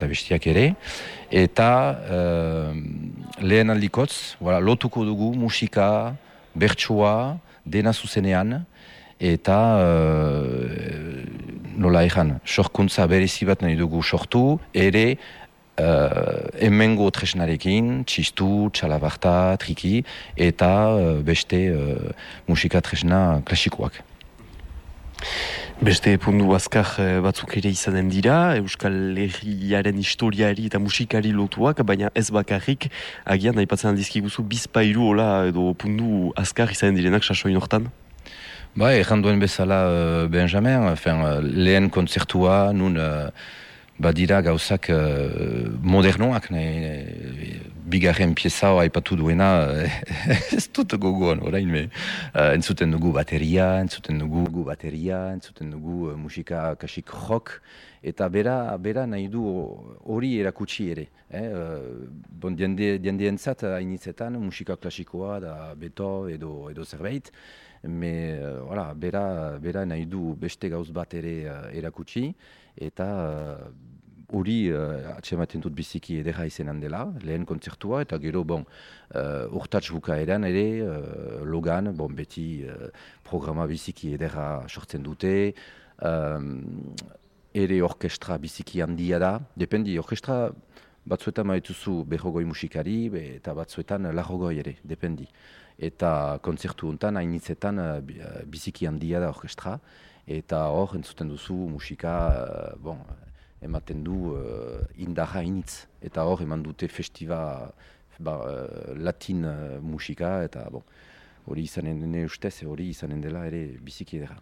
bestiak ere, eta lehen aldikotz, lotuko dugu musika, bertsua, dena zuzenean, eta nola ejan, sorkuntza berezi bat nahi dugu sortu, ere hemengo tresnarekin, txistu, txalabarta, triki, eta beste musika tresna klasikoak. Beste puntu azkar batzuk ere izanen dira, Euskal Herriaren historiari eta musikari lotuak, baina ez bakarrik, agian aipatzen aldizkiguzu bizpairu hola edo puntu azkar izanen direnak sasoin hortan? Erran duen bezala Benjamin, lehen kontzertua nun badira gauzak modernoak, bigarren pieza aipatu duena ez dut gogoan, orain, entzuten dugu bateria, entzuten dugu musika kasik rock, eta bera nahi du hori erakutsi ere. Diendeentzat hainitzetan musika klasikoa da beto edo zerbait, bera nahi du beste gauz bat ere erakutsi, eta hori atxematen dut biziki edera izenan dela, lehen kontzertua, eta gero, urtats bukaeran ere, logan, beti programa biziki edera sortzen dute, ere orkestra biziki handia da, dependi, orkestra batzuetan maituzu berrogoi musikari, eta batzuetan larrogoi ere, dependi. Eta kontzertu honetan, hainitzetan biziki handia da orkestra, eta hor entzuten duzu musika, ematen du indarra initz. Eta hor eman dute festiva latin musika, eta hori izanen dene ustez, hori izanen dela ere biziki edera.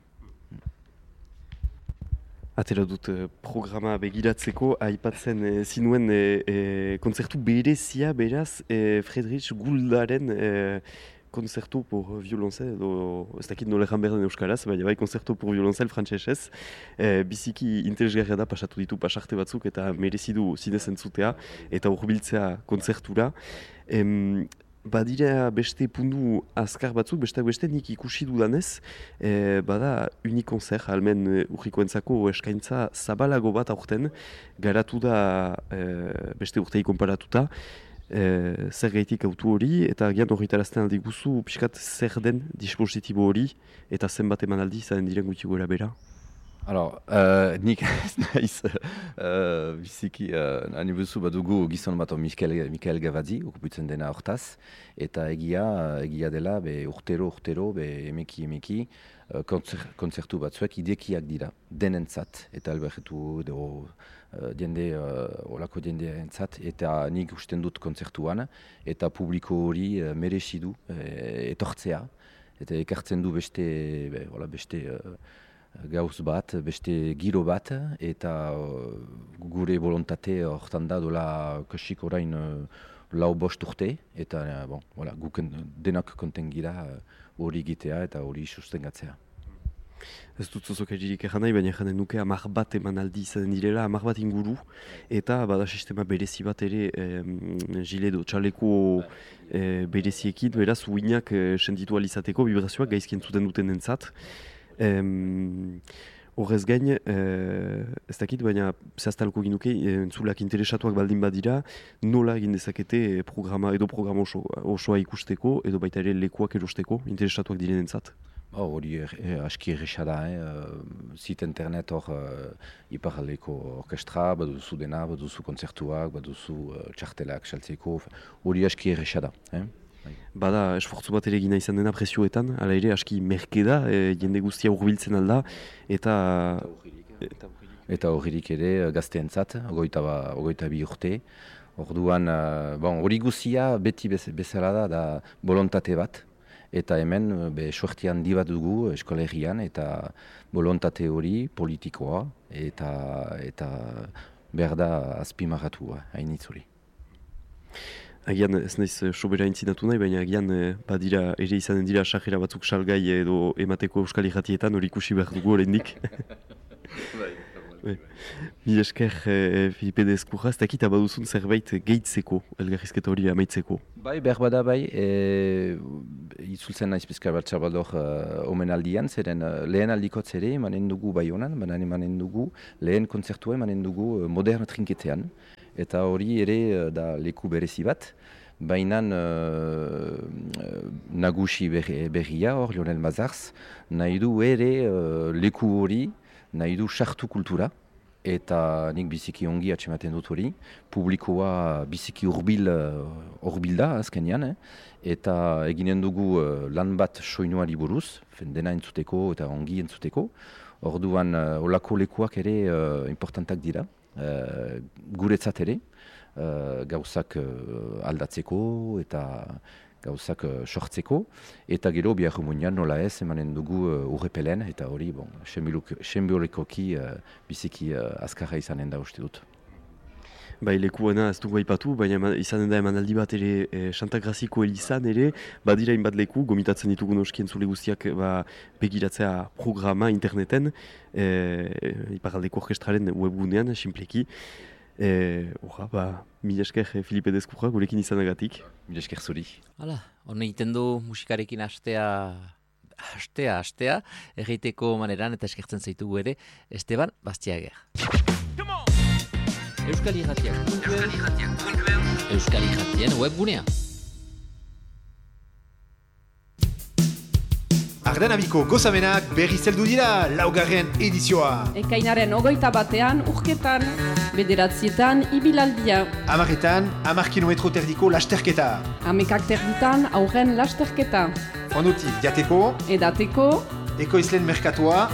Atera dut programa begiratzeko, aipatzen zinuen kontzertu berezia beraz, Friedrich Guldaren konzertu por violoncel, edo ez dakit nola egan behar den euskaraz, baina konzertu por violoncel frantsesez, biziki interesgarria da pasatu ditu pasarte batzuk eta merezidu zinez entzutea eta hurbiltzea kontzertura. Badira beste puntu azkar batzuk, beste nik ikusi dudanez, bada unikonzer, almen urrikoentzako eskaintza zabalago bat aurten, garatu da beste urtei konparatuta, zer gaitik autu hori, eta gian horretarazten aldi guzu, pixkat zer den dispositibo hori, eta zenbat eman aldi zaren diren gutxi gora bera? Nik ez naiz biziki, nahi buzu badugu gizon bat Mikael Gavadzi, okupitzen dena hortaz, eta egia dela, urtero, emeki, kontzertu batzuek idekiak dira, denentzat, eta albertu edo olako diendeentzat, eta nik usten dut kontzertuan, eta publiko hori merezidu etortzea, eta ekartzen du beste gauz bat, beste giro bat, eta gure volontate hortan da dola kasik orain lau bost urte, eta guk denak konten gira hori gitea eta hori sustengatzea. Ez dut zozok eririk egan nahi, baina janen nuke 10 bat eman aldi izaten direla, 10 bat inguru, eta bada sistema berezi bat ere jile edo txaleko bereziekin, beraz uinak sentitu alizateko, vibrazioak gaizkien zuten duten entzat. Horrez gain, ez dakit, baina zehaztalko ginuke, entzulak interesatuak baldin badira, nola egin dezakete programa osoa ikusteko, edo baita ere lekuak erosteko, interesatuak diren entzat. Hori aski erresa da, zit internet hor iparaldeko orkestra, baduzu dena, baduzu kontzertuak, baduzu txartelak saltzeko, hori aski erresa da. Bada, esfortzu bat ere gina izan dena presioetan, ala ere aski merke da, jende guztia hurbiltzen alda, eta horririk ere gazteentzat, ogoita bi urte. Orduan, hori guzia beti bezala da bolontate bat, eta hemen suerte handi bat dugu Eskola Herrian, eta bolontate hori politikoa, eta behar da azpimarratua, hainitz hori. Agian ez naiz sobera intzinatu nahi, baina agian badira ere izanen dira sajera batzuk salgai edo emateko Euskal Irratietan hori ikusi behar dugu oraindik. Mi esker, Filipe Deskurra, ez dakit abaduzun zerbait gehitzeko, elgarrizketa hori amaitzeko. Bai, behar bada bai, itzultzen naiz pizka bat txabaldor omenaldian, zeren lehen aldikotz ere emanen dugu Baionan, emanen dugu lehen kontzertua emanen dugu modern trinketean, eta hori ere da leku berezi bat, baina nagusi berria hor, Lionel Mazarz, nahi du ere leku hori, nahi du sartu kultura, eta nik biziki ongi atxematen dut hori, publikoa biziki urbil da azkenean, eta eginen dugu lan bat soinuari buruz, dena entzuteko eta ongi entzuteko, orduan olako lekuak ere importantak dira, guretzat ere, gauzak aldatzeko eta gauzak sortzeko, eta gero bihar muinean nola ez emanen dugu urrepelen, eta hori senbiolikoki biziki azkarra izanen da uste dut. Bai, lekuena ez dugu aipatu, baina izanen da emanaldi bat ere Santa Graziko elizan ere, badira inbat leku, gomitatzen ditugu noski entzule guztiak begiratzea programa interneten, Iparraldeko Orkestraren webgunean, sinpleki. Mila esker Filipe Deskurra gurekin izanagatik. Mila esker zuri. Hala, hone egiten du musikarekin hastea, erreiteko maneran eta eskertzen zaitugu ere, Esteban Bastiager. Euskal Irratiak. Euskal Irratien webgunea. Ardanabiko gozamenak berriz heldu dira, laugarren edizioa. Ekainaren 21 urketan, 9 ibilaldia. 10 10 kilometro terdiko lasterketa. 10 terditan aurren lasterketa. Ondotik jateko, Edateko, ekoizlen merkatua,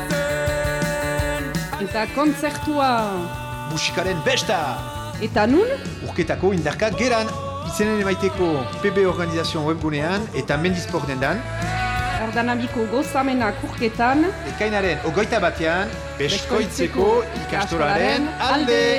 eta kontzertua. musikaren besta. Eta nun? Urketako indarkak geran, izenen emaiteko PB Organizazioan webgunean eta Mendisport dendan. Ardanabiko gozamenak urketan, Ekainaren 21 Beskoitzeko ikastolaren alde!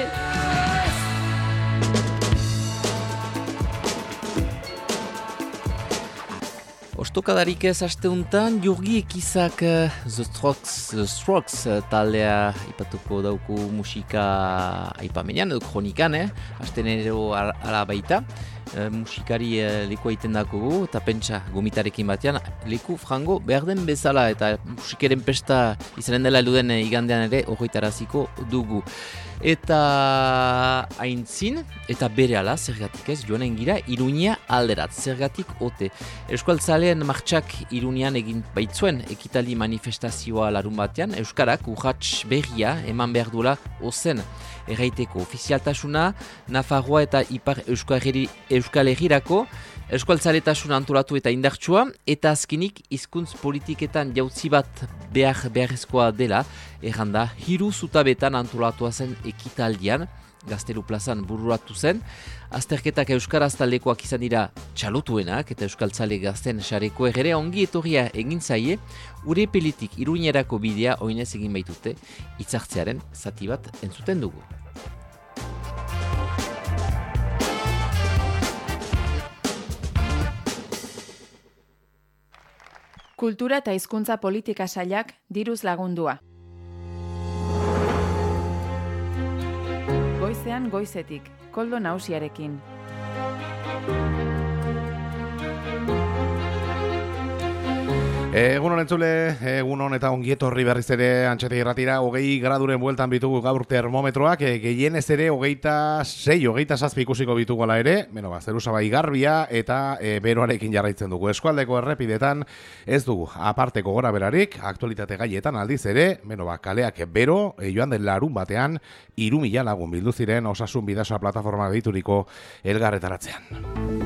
Ostokadarik ez asteuntan, Jurgi Ekizak The Strokes taldea ipatuko dauku musika aipamenean, edo kronikan, astenero ala baita. Musikari leku egiten dakugu, eta pentsa gomitarekin batean, leku frango behar den bezala, eta musikeren pesta izanen dela eluden igandean ere horretaraziko dugu. Eta aintzin, eta berehala, zergatik ez, joanen gira, Iruña alderat, zergatik ote. Euskaltzaleen martxak Iruñan egin baitzuen ekitali manifestazioa larun batean, Euskarak urrats berria eman behar duela ozen. Erraiteko ofizialtasuna, Nafarroa eta Ipar Euskal Herrirako, euskaltzaletasuna antolatu eta indartsua, eta azkenik hizkuntz politiketan jautzi bat beharrezkoa dela, erranda, 3 zutabetan antolatua zen ekitaldian, Gaztelu plazan bururatu zen, azterketak euskaraz taldekoak izan dira txalotuenak, eta euskaltzale gazten sareko ere ongi etorria egin zaie, Urepeletik Iruñerako bidea oinez egin baitute, hitzartzearen zati bat entzuten dugu. Kultura eta hizkuntza politika sailak diruz lagundua. Goizean goizetik, Koldo Nausiarekin. Egun honen entzule, egun hon eta ongietorri berriz ere Antxeti Irratira, 20 graduren bueltan bitugu gaur termometroak, gehienez ere 26, 27 ikusiko bitugu ala ere, zerusa bai garbia eta beroarekin jarraitzen dugu. Eskualdeko errepidetan ez dugu aparteko gora berarik, aktualitate gaietan aldiz ere, kaleak bero, joan den larun batean, 3.000 lagun bildu ziren Osasun Bidasoa plataforma deituriko elgarretaratzean.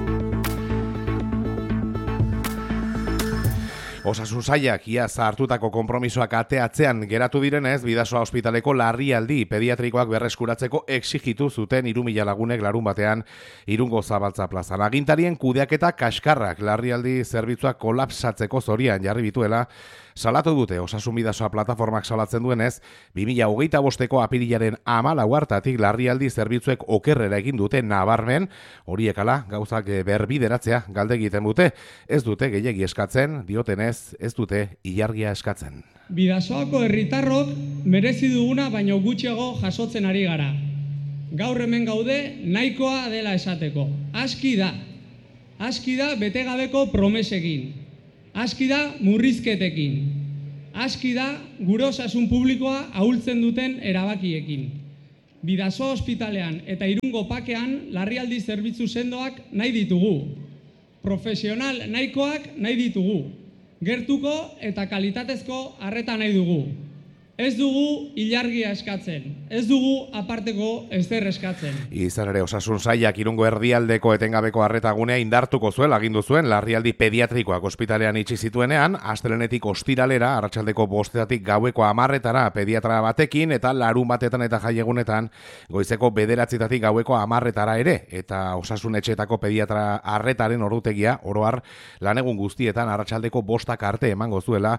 Osasun sailak iaz hartutako konpromisoak ateatzean geratu direnez, Bidasoa ospitaleko larrialdi pediatrikoak berreskuratzeko exigitu zuten 3.000 lagunek larun batean Irungo Zabaltza plazan. Agintarien kudeaketa kaskarrak larrialdi zerbitzuak kolapsatzeko zorian jarri bituela, salatu dute Osasun Bidasoa plataformak salatzen duenez, 2025ko apirilaren 14 hartatik larrialdi zerbitzuek okerrera egin dute nabarmen, horiek ala gauzak berbideratzea galde egiten dute, ez dute gehiegi eskatzen, diotenez diotenez, ez dute ilargia eskatzen. Bidasoako herritarrok merezi duguna baino gutxiago jasotzen ari gara. Gaur hemen gaude nahikoa dela esateko. Aski da betegabeko promesekin. Aski da murrizketekin. Aski da gure osasun publikoa ahultzen duten erabakiekin. Bidasoa ospitalean eta Irungo pakean larrialdi zerbitzu sendoak nahi ditugu. Profesional nahikoak nahi ditugu. Gertuko eta kalitatezko arreta nahi dugu. Ez dugu ilargia eskatzen, ez dugu aparteko ezer eskatzen. Izan ere, osasun sailak Irungo erdialdeko etengabeko arretagunea indartuko zuela agindu zuen larrialdi pediatrikoak ospitalean itxi zituenean, astelenetik ostiralera, arratsaldeko 5:00 gaueko 10:00 pediatra batekin eta larun batetan eta jaiegunetan goizeko 9:00 gaueko 10:00 ere, eta osasun etxeetako pediatra arretaren ordutegia oroar lanegun guztietan arratsaldeko 5:00 arte emango zuela,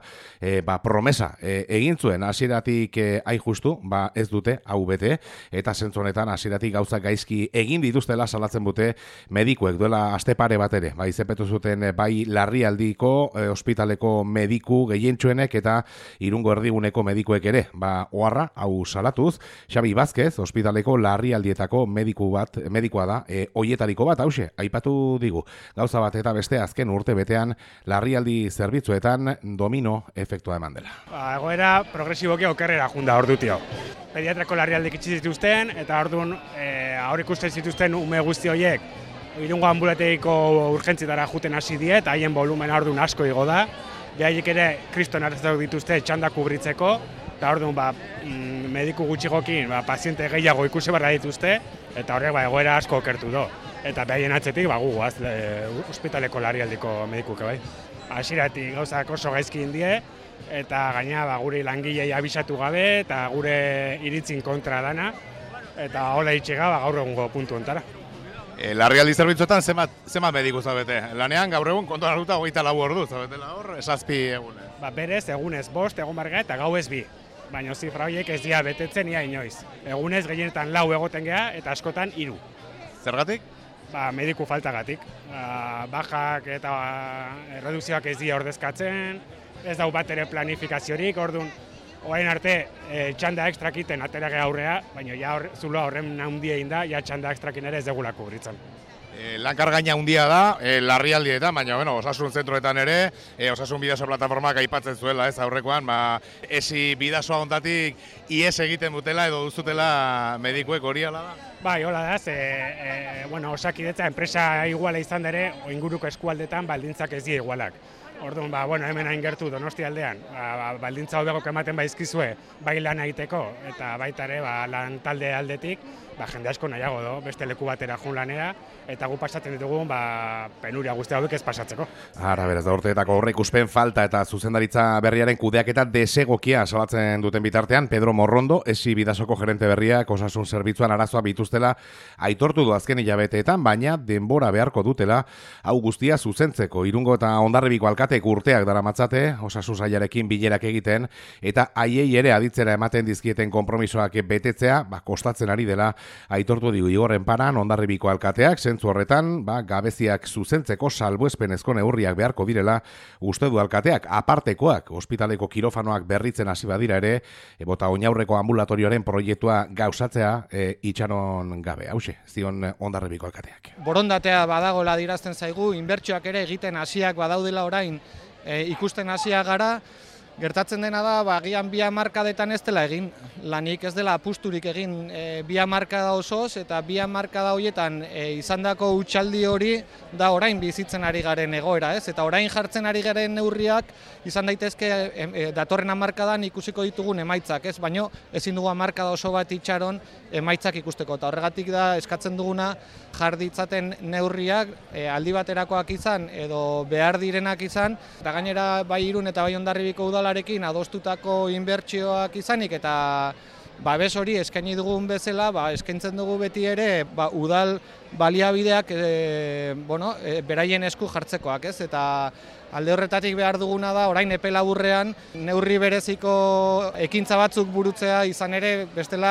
promesa egin zuen hasieratik hain justu, ez dute hau bete, eta zentzu honetan hasieratik gauza gaizki egin dituztela salatzen dute medikuek duela aste pare bat ere. Izepetu zuten bai larrialdiko ospitaleko mediku gehientsuenek eta Irungo erdiguneko medikuek ere. Oharra hau salatuz, Xabi Vázquez ospitaleko larrialdietako medikua da, hoietariko bat hause, aipatu digu. Gauza bat eta beste azken urte betean larrialdi zerbitzuetan domino efektua eman dela. Egoera progresiboki okerrera junda ordutio. Pediatrako larrialdik itxi zituzten, eta orduan aurreikusten zituzten ume guzti horiek Irungo ambulategiko urgentzitara juten hasi die, eta haien volumen orduan asko igo da. Behaiek ere kriston arrezak dituzte txanda kubritzeko, eta orduan mediku gutxigokin paziente gehiago ikusi barra dituzte, eta horrek egoera asko okertu do. Eta behaien atzetik guguaz ospitaleko larrialdiko medikuke bai. Hasieratik gauzak oso gaizki indie, eta gaina gure langilei abisatu gabe eta gure iritzin kontra dana, eta hola itxega gaur egungo puntu ontara. Larrialdi zerbitzuetan zenbat mediku zabete? Lanean gaur egun kontuan hartuta 24 ordu zabetela hor, 7 egunez. Berez, egunez 5 egun barga eta gauez 2. Baina zifra horiek ez dira betetzen ia inoiz. Egunez gehienetan 4 egoten geha eta askotan 3. Zergatik? Mediku faltagatik. Bajak eta redukzioak ez dira ordezkatzen, ez dau bat ere planifikaziorik, orduan orain arte txanda ekstrakiten atera geha aurrea, baina zuloa horren handia egin da, txanda ekstrakin ere ez degula kubritzen. Lankargaina handia da, larrialdietan, baina osasun zentroetan ere, osasun bidaso plataformak aipatzen zuela, aurrekoan, esi bidasoa ondatik ies egiten dutela edo duzutela medikuek hori ala da? Bai, hola da, Osakidetza enpresa iguala izan dere, inguruko eskualdetan baldintzak ez dira igualak. Orduan, hemen hain gertu Donosti aldean, baldintza hobegok ematen baizkizue, bai lan egiteko, eta baita ere lan talde aldetik, jende asko nahiago do, beste leku batera jun lanera, eta gu pasatzen ditugu, penuria guzti hauek ez pasatzeko. Beraz, da urteetako aurreikuspen falta eta zuzendaritza berriaren kudeaketa desegokia salatzen duten bitartean, Pedro Morrondo, esi bidasoko gerente berriak osasun zerbitzuan arazoa bituztela aitortu du azken hilabeteetan, baina denbora beharko dutela, hau guztia zuzentzeko. Irungo eta Hondarribiko alkateek urteak daramatzate, osasun sailarekin bilerak egiten, eta haiei ere aditzera ematen dizkieten konpromisoak betetzea, kostatzen ari dela, aitortu digu Igor Enparan Hondarribiko alkateak, zentzu horretan, gabeziak zuzentzeko salbuespenezko neurriak beharko direla, uste du alkateak, apartekoak, ospitaleko kirofanoak berritzen hasi badira ere, bota oinaurreko ambulatorioaren proiektua gauzatzea itxaron gabe. Hauxe, zion Hondarribiko alkateak. Borondatea badagola dirazten zaigu, inbertsioak ere egiten hasiak badaudela orain ikusten hasiak gara. Gertatzen dena da, agian 2 hamarkadetan ez dela egin, lanik ez dela apusturik egin 2 hamarkada osoz, eta 2 hamarkada horietan izandako utxaldi hori da orain bizitzen ari garen egoera, ez? Eta orain jartzen ari garen neurriak izan daitezke datorren hamarkadan ikusiko ditugun emaitzak, ez? Baina ezin dugu hamarkada oso bat itxaron emaitzak ikusteko, eta horregatik da eskatzen duguna jar ditzaten neurriak aldi baterakoak izan edo behar direnak izan, eta gainera bai Irun eta bai Hondarribiko udalarekin adostutako inbertsioak izanik eta babes hori eskaini dugun bezala, eskaintzen dugu beti ere udal baliabideak beraien esku jartzekoak, ez? Eta alde horretatik behar duguna da, orain epe laburrean neurri bereziko ekintza batzuk burutzea izan ere, bestela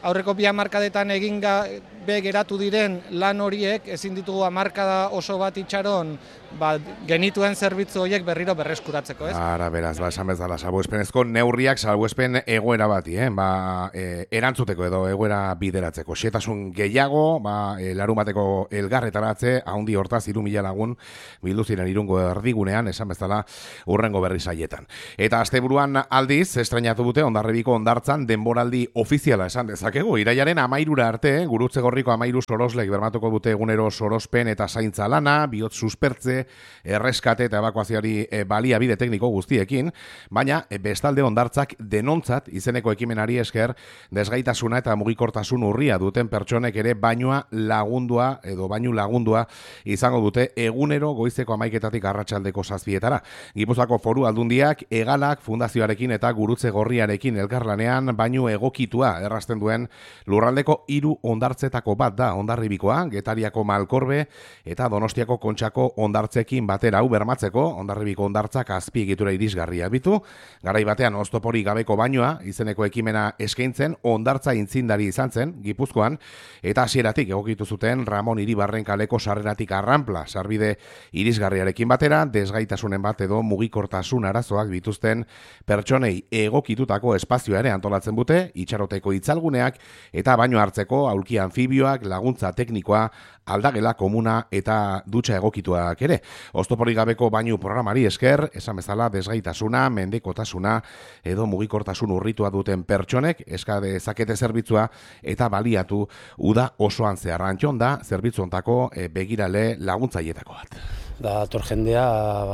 aurreko bi hamarkadetan egin gabe geratu diren lan horiek ezin ditugu hamarkada oso bat itxaron genituen zerbitzu horiek berriro berreskuratzeko, ez? Ara, beraz, esan bezala, salbuespenezko neurriak salbuespen egoera bati, erantzuteko edo egoera bideratzeko. Xetasun gehiago, larumateko elgarretaratze, haundi hortaz 3.000 lagun bildu ziren Irungo erdigunean, esan bezala urrengo berri saietan. Eta asteburuan aldiz, estrainatu dute Hondarribiko hondartzan denboraldi ofiziala esan dezakegu. Iraiaren 13 arte, Gurutze Gorriko 13 soroslek bermatuko dute egunero sorospen eta zaintza lana, bihotz suspertze, erreskate eta ebakuazioari baliabide tekniko guztiekin, baina bestalde hondartzak denontzat izeneko ekimenari esker desgaitasuna eta mugikortasun urria duten pertsonek ere bainua lagundua edo bainu lagundua izango dute egunero goizeko 11:00 arratsaldeko 7:00. Gipuzkoako Foru Aldundiak Egalak Fundazioarekin eta Gurutze Gorriarekin elkarlanean bainu egokitua errazten duen lurraldeko 3 hondartzetako bat da Hondarribikoa, Getariako Malkorbe eta Donostiako Kontxako hondartzekin batera hau bermatzeko Hondarribiko hondartzak azpiegitura irisgarria bitu, garai batean oztopori gabeko bainua izeneko ekimena eskaintzen hondartza intzindari izan zen Gipuzkoan eta hasieratik egokitu zuten Ramon Iribarren kaleko sarreratik arranpla sarbide irisgarriarekin batera desgaitasunen bat edo mugikortasun arazoak bituzten pertsonei egokitutako espazioa ere antolatzen dute, itxaroteko itzalguneak eta baino hartzeko aulki anfibioak, laguntza teknikoa, aldagela komuna eta dutxa egokituak ere. Oztoporik gabeko bainu programari esker, esan bezala desgaitasuna, mendekotasuna edo mugikortasun urritua duten pertsonek eska dezakete zerbitzua eta baliatu uda osoan zehar. Antxon da zerbitzu hontako begirale laguntzaietako bat. Da tor jendea,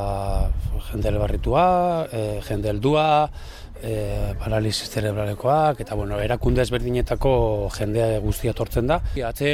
jende elbarritua, jende heldua, paralisis zerebralekoak, eta erakunde ezberdinetako jendea guztia tortzen da.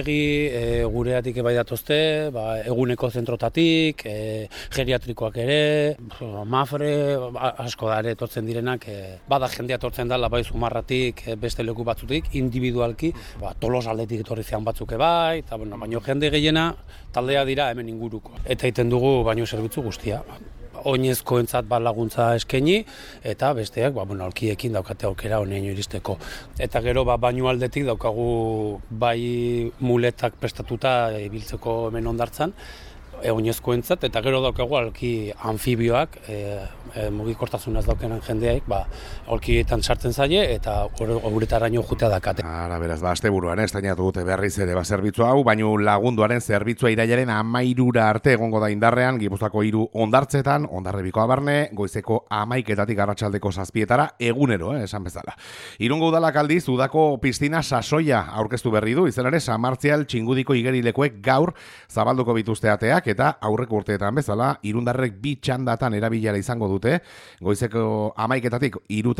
Atzegi gureatik bai datozte, eguneko zentrotatik, geriatrikoak ere, mafre, asko da ere tortzen direnak, bada jendea tortzen da, bai Zumarratik, beste leku batzutik, individualki, Tolos aldetik etorri zean batzuk bai, eta baino jende gehiena taldea dira hemen inguruko. Eta egiten dugu baino zerbitzu guztia. Oinezkoentzat laguntza eskaini eta besteak aulkiekin daukate aukera honeino iristeko. Eta gero bainu aldetik daukagu bai muletak prestatuta ibiltzeko hemen hondartzan, oinezkoentzat, eta gero daukagu aulki anfibioak, mugikortasunaz daukenan jendeaik, aulkietan sartzen zaie eta uretaraino jutea dakate. Ara, beraz, asteburuan estrainatu dute berriz ere zerbitzu hau, baino lagunduaren zerbitzua irailaren 13 arte egongo da indarrean, Gipuzkoako 3 hondartzetan, Hondarribikoa barne, goizeko 11:00 arratsaldeko 7:00 egunero, esan bezala. Irungo udalak aldiz, udako piztina sasoia aurkeztu berri du, izan ere San Martzial Txingudiko igerilekoek gaur zabalduko bituzte ateak eta aurreko urteetan bezala, irundarrek 2 txandatan erabilera izango dute, goizeko 11:00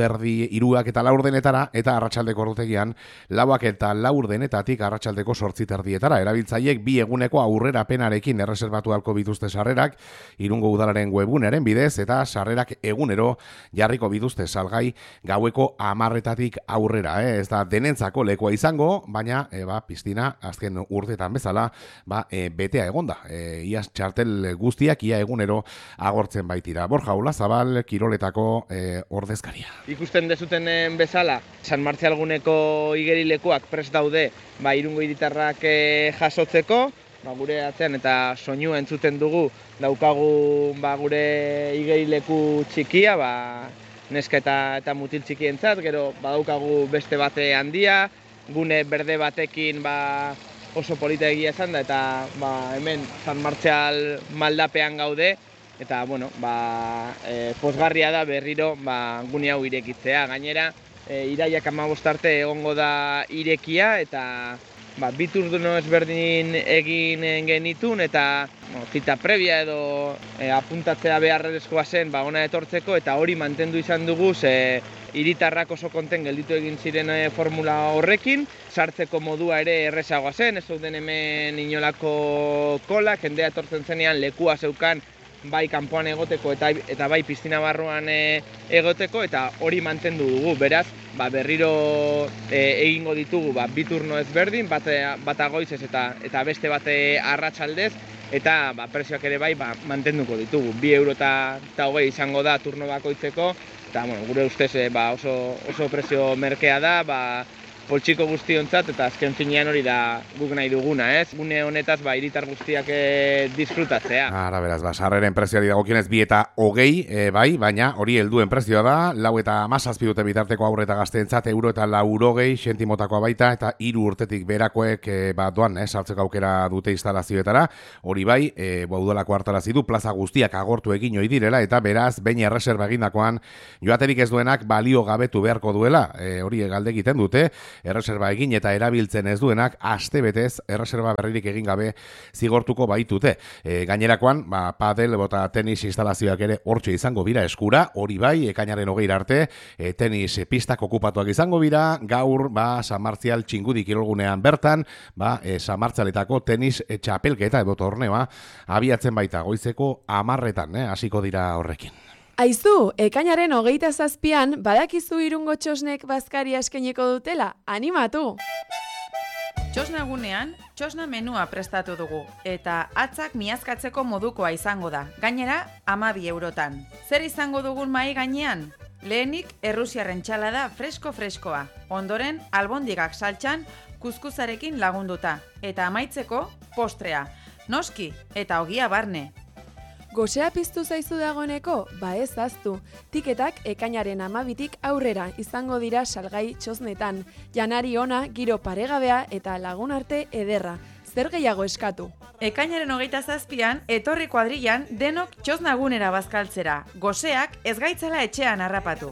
3:30 eta 4:00 eta arratsaldeko ordutegian 4 eta 4:00 arratsaldeko 8:30 erabiltzaileek 2 eguneko aurrerapenarekin erreserbatu ahalko bituzte sarrerak Irungo udalaren webgunearen bidez eta sarrerak egunero jarriko bituzte salgai gaueko 10:00 aurrera, ez da denentzako lekua izango, baina piztina azken urteetan bezala betea egonda. Iaz txartel guztiak ia egunero agortzen baitira. Borja Olazabal, Kiroletako ordezkaria. Ikusten dezuten bezala, San Martzialguneko igerilekuak prest daude Irungo hiritarrak jasotzeko, gure atzean eta soinua entzuten dugu daukagu gure igerileku txikia, neska eta mutil txikientzat, gero badaukagu beste bate handia, gune berde batekin oso polita egia esan da, eta hemen San Martzial maldapean gaude, eta pozgarria da berriro gune hau irekitzea. Gainera, iraiak 15 arte egongo da irekia, eta 2 turno ezberdin egin genitun, eta zita previa edo apuntatzea beharrezkoa zen ona etortzeko, eta hori mantendu izan dugu, hiritarrak oso konten gelditu egin ziren formula horrekin, sartzeko modua ere errezagoa zen, ez zeuden hemen inolako kola, jendea etortzen zenean lekua zeukan bai kanpoan egoteko eta bai piztina barruan egoteko, eta hori mantendu dugu. Beraz, berriro egingo ditugu 2 turno ezberdin, bata goizez eta beste bate arratsaldez, eta prezioak ere bai mantenduko ditugu. 2,20 € izango da turno bakoitzeko, eta gure ustez oso prezio merkea da, poltsiko guztiontzat, eta azken finean hori da guk nahi duguna, ez? Gune honetaz, hiritar guztiak disfrutatzea. Ara, beraz, sarreren prezioari dagokionez 2 eta 20, bai, baina hori helduen prezioa da, 4 eta 17 dute bitarteko aurre eta gazteentzat, euro eta 4,20 sentimotakoa baita, eta 3 urtetik berakoek doan, sartzeko aukera dute instalazioetara, hori bai, udalako hartarazi du, plaza guztiak agortu egin ohi direla, eta beraz, behin erreserba egindakoan, joaterik ez duenak balio gabetu beharko duela, hori galde egiten dute, erreserba egin eta erabiltzen ez duenak astebetez erreserba berririk egin gabe zigortuko baitute. Gainerakoan, padel bota tenis instalazioak ere hortxe izango bira eskura, hori bai, ekainaren 20 arte, tenis pistak okupatuak izango bira, gaur, San Martzial txingudi kirolgunean bertan, San Martzialetako tenis txapelketa edo torneoa abiatzen baita goizeko 10:00, hasiko dira horrekin. Aizu, ekainaren 27an badakizu Irungo txosnek bazkaria eskainiko dutela, animatu! Txosnagunean, txosna menua prestatu dugu, eta atzak miazkatzeko modukoa izango da, gainera 12 eurotan. Zer izango dugun mahai gainean? Lehenik errusiarren txalada fresko-freskoa, ondoren albondigak saltxan kuzkuzarekin lagunduta, eta amaitzeko postrea, noski eta ogia barne. Gosea piztu zaizu dagoeneko? Ez ahaztu. Tiketak ekainaren 12tik aurrera izango dira salgai txosnetan. Janari ona, giro paregabea eta lagun arte ederra. Zer gehiago eskatu? Ekainaren 27an, etorri kuadrilan denok txosnagunera bazkaltzera. Goseak ez gaitzala etxean harrapatu.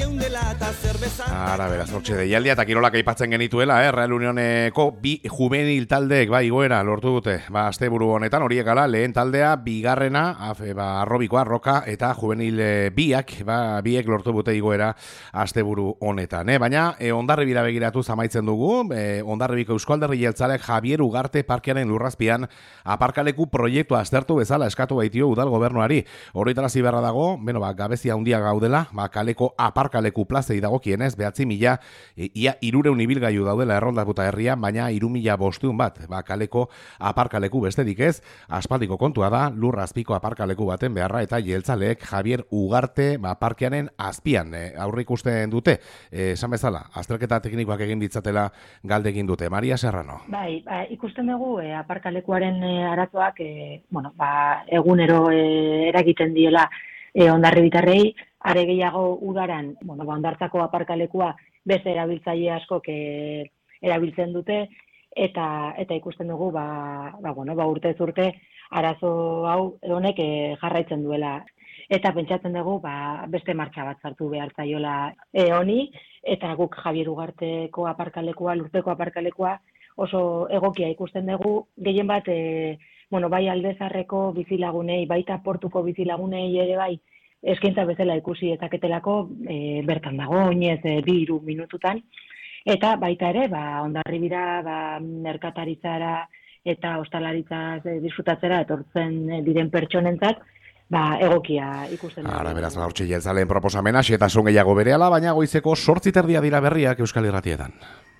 Ara, beraz, hortxe deialdia eta kirolak aipatzen genituela, Real Unioneko 2 juvenil taldeek igoera lortu dute. Asteburu honetan horiek gala, lehen taldea, bigarrena, arrobikoa, roka eta juvenil biek lortu dute igoera asteburu honetan. Baina, Hondarribira begiratu zamaitzen dugu, Hondarribiko Euskalderri Jeltzaleak Javier Ugarte parkearen lurrazpian aparkaleku proiektua aztertu bezala eskatu baitio udal gobernuari. Horretarazi beharra dago, gabezia handia gaudela, kaleko aparkaleku plazei dagokienez, 9.000 ia 300 ibilgailu daudela erroldaputa herrian, baina 3.500 bat, kaleko aparkaleku besterik ez, aspaldiko kontua da, lurrazpiko aparkaleku baten beharra eta jeltzaleek Javier Ugarte parkearen azpian aurre ikusten dute. Esan bezala, azterketa teknikoak egin ditzatela galde egin dute. Maria Serrano. Bai, ikusten dugu aparkalekuaren arazoak egunero eragiten diela Hondarribitarrei, are gehiago udaran, Hondartzako aparkalekua beste erabiltzaile askok erabiltzen dute eta ikusten dugu urtez urte arazo hau honek jarraitzen duela. Eta pentsatzen dugu beste martxa bat sartu behar zaiola honi, eta guk Javier Ugarteko aparkalekua, lurpeko aparkalekua oso egokia ikusten dugu, gehien bat, bai Aldezarreko bizilagunei, baita Portuko bizilagunei ere bai, eskaintza bezala ikusi ezaketelako bertan dago, oinez 2-3 minututan, eta baita ere, Hondarribira, merkataritzara eta ostalaritzaz disfrutatzera etortzen diren pertsonentzat, egokia ikusten dugu. Ara, beraz, hortxe jeltzaleen proposamena, xetasun gehiago berehala, baina goizeko 8:30 dira berriak Euskal Irratietan.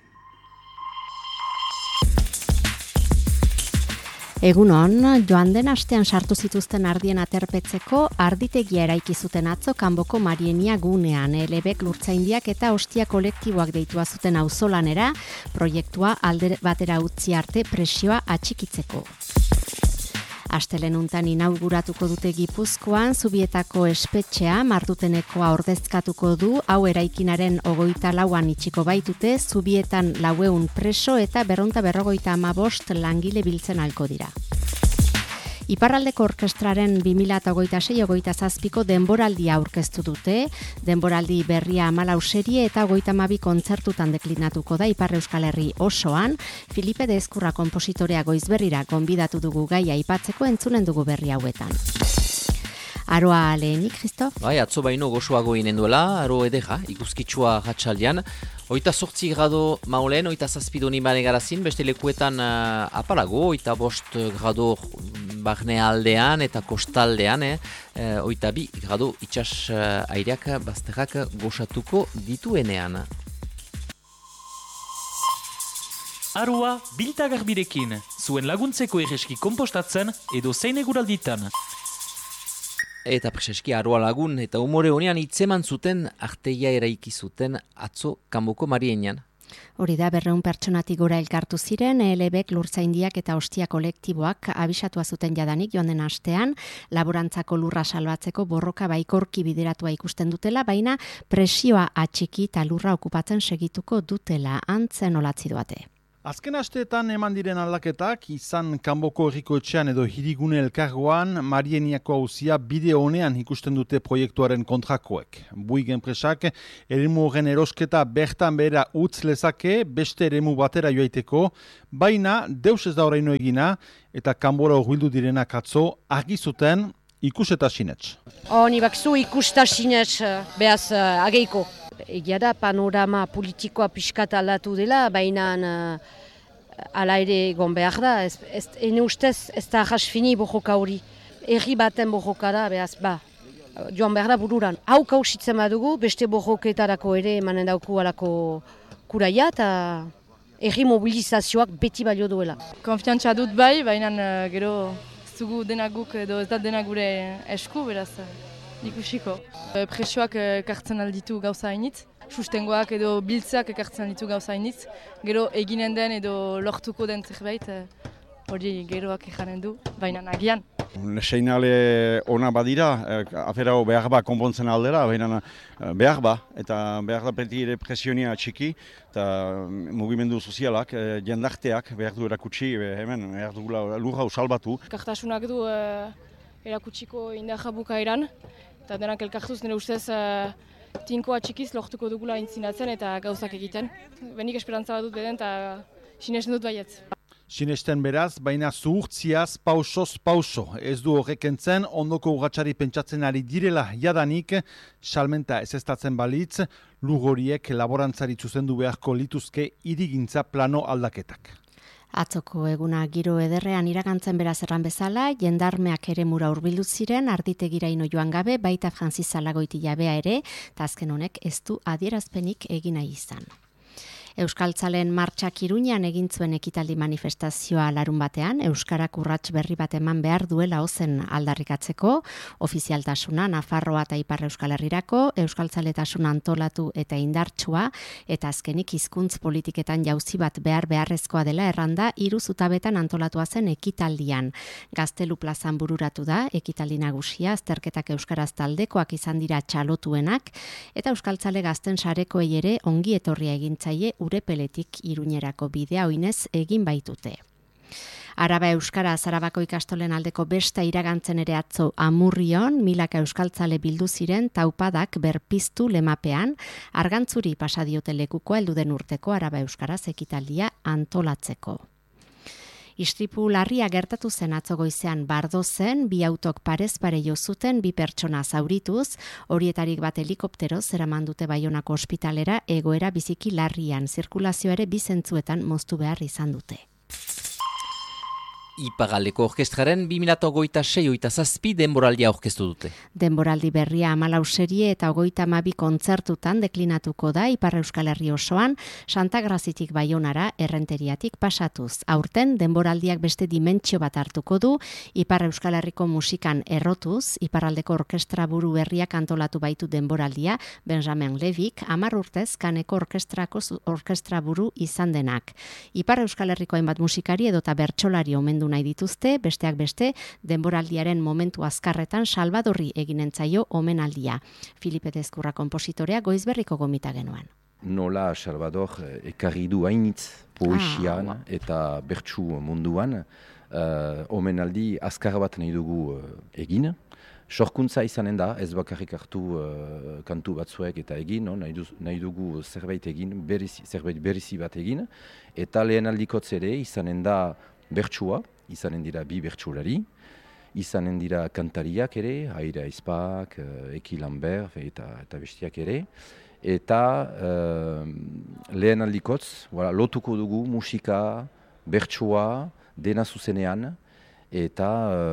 Egunon, joan den astean sartu zituzten ardien aterpetzeko arditegia eraiki zuten atzo Kanboko Marienia gunean. Elebek Lurtzaindiak eta Ostia kolektiboak deitua zuten auzolanera, proiektua alde batera utzi arte presioa atxikitzeko. Astelehen untan inauguratuko dute Gipuzkoan, Zubietako espetxea Martutenekoa ordezkatuko du, hau eraikinaren 24an itxiko baitute, Zubietan 400 preso eta 255 langile biltzen alko dira. Iparraldeko Orkestraren 2026-27ko denboraldia aurkeztu dute, denboraldi berria 14 serie eta 32 kontzertutan deklinatuko da Ipar Euskal Herri osoan. Filipe de Ezkurra konpositorea Goizberrira gonbidatu dugu gaia aipatzeko, entzunen dugu berri hauetan. Aroa lehenik, Christof? Bai, atzo baino gozoago inen duela, aro edera, ikuskitsua gatsaldian. 28 grado maulen, 27 doni bane garazin, beste lekuetan apalago, 25 grado barne aldean eta kostaldean, 22 grado itxas aireak bazterrak gozatuko dituenean. Aroa biltagarbirekin, zuen laguntzeko erreski kompostatzen edo zein eguralditan. Eta preseski Aroa lagun eta umore honean hitzeman zuten arteia eraiki zuten atzo Kanboko Marienian. Hori da, 200 pertsonatik gora elkartu ziren, ELBek lurtzaindiak eta ostia kolektiboak abisatua zuten jadanik joan den astean, laborantzako lurra salbatzeko borroka baikorki bideratua ikusten dutela, baina presioa atxiki eta lurra okupatzen segituko dutela, antzen olatzi duate. Azken asteetan eman diren aldaketak, izan kanboko herriko etxean edo hirigune elkargoan, Marieniako auzia bide honean ikusten dute proiektuaren kontrakoek. Bouygues enpresak eremu horren erosketa bertan behera utz lezake beste eremu batera joaiteko, baina deus ez da oraino egina eta kanbora hurbildu direnak atzo argi zuten ikus eta sinets. Ni bakzu ikusta sinets behaz ageiko. Egia da panorama politikoa pixkat aldatu dela, baina ala ere egon behar da. Ene ustez ez da jasfini bojoka hori. Erri baten bojoka da, behaz joan behar da bururan. Hau kausitzen badugu, beste bojoketarako ere emanen dauku alako kuraia eta erri mobilizazioak beti balio duela. Konfiantza dut bai, baina gero zugu denaguk edo ez da denak gure esku, beraz. Ikusiko. Presioak ekartzen alditu gauza hainitz, sustengoak edo biltzak ekartzen alditu gauza hainitz, gero eginen den edo lortuko den zerbait, hori geroak ejanen du, baina nagian. Seinale ona badira, afera behar ba konpontzen aldera, baina behar ba, eta behar da beti ere presionia txiki, eta mugimendu sozialak, jendarteak behar du erakutsi, hemen behar dugula lurra salbatu. Kartasunak du erakutsiko indarra bukaeran, eta denak elkartuz nire ustez tinkoa txikiz lortuko dugula intzinatzen eta gauzak egiten. Benik esperantza bat dut beden eta sinesten dut baietz. Sinesten beraz, baina zuhurtziaz pausoz pauso. Ez du horrek entzen, ondoko urratxari pentsatzen ari direla jadanik, salmenta ezeztatzen balitz, lur horiek laborantzari zuzendu beharko lituzke hirigintza plano aldaketak. Atzoko eguna giro ederrean iragantzen beraz erran bezala, jendarmeak ere mura hurbildu ziren, arditegiraino joan gabe, baita Francis Zalagoiti jabea ere, eta azken honek ez du adierazpenik egin nahi izan. Euskaltzaleen martxak Iruñean egin zuen ekitaldi manifestazioa larun batean, Euskarak urrats berri bat eman behar duela ozen aldarrikatzeko, ofizialtasuna Nafarroa eta Ipar Euskal Herrirako, euskaltzaletasuna antolatu eta indartsua, eta azkenik hizkuntz politiketan jauzi bat beharrezkoa dela erranda 3 zutabetan antolatua zen ekitaldian. Gaztelu plazan bururatu da, ekitaldi nagusia, azterketak euskaraz taldekoak izan dira txalotuenak, eta euskaltzale gazten sarekoei ere ongi etorria egintzaile Urepeletik Iruñerako bidea oinez egin baitute. Araba Euskara Arabako ikastolen aldeko besta iragantzen ere atzo Amurrion, milaka euskaltzale bildu ziren taupadak berpiztu lemapean, argantzuri pasadiote lekukoa heldu den urteko Araba Euskaraz ekitaldia antolatzeko. Istripu larria gertatu zen atzo goizean Bardozen, 2 autok parez pare jo zuten 2 pertsona zaurituz, horietarik bat helikoptero zeraman dute Baionako ospitalera egoera biziki larrian, zirkulazioa ere 2 zentzuetan moztu behar izan dute. Iparraldeko orkestraren 2026-27 denboraldia aurkeztu dute. Denboraldi berria 14 serie eta 32 kontzertutan deklinatuko da Ipar Euskal Herri osoan, Santagrazitik Baionara Errenteriatik pasatuz. Aurten denboraldiak beste dimentsio bat hartuko du, Ipar Euskal Herriko musikan errotuz, Iparraldeko orkestra buru berriak antolatu baitu denboraldia, Benjamin Levik, 10 urtez Kaneko orkestra buru izan denak. Ipar Euskal Herriko hainbat musikari edota bertsolari omendu nahi dituzte, besteak beste, denboraldiaren momentu azkarretan Salvadorri eginentzaio omenaldia. Filipe Tezkurra konpositorea Goizberriko gomita genuan. Nola Salvador ekarri du hainitz poesian eta bertsu munduan, omenaldi azkar bat nahi dugu egin. Sorkuntza izanen da, ez bakarrik hartu kantu batzuek eta egin, nahi dugu zerbait egin, zerbait berezi bat egin, eta lehen aldikotz ere izanen da bertsua, izanen dira 2 bertsulari, izanen dira kantariak ere, Aira Aizpak, Eki Lambert eta bestiak ere, eta lehen aldikotz, lotuko dugu musika, bertsua, dena zuzenean, eta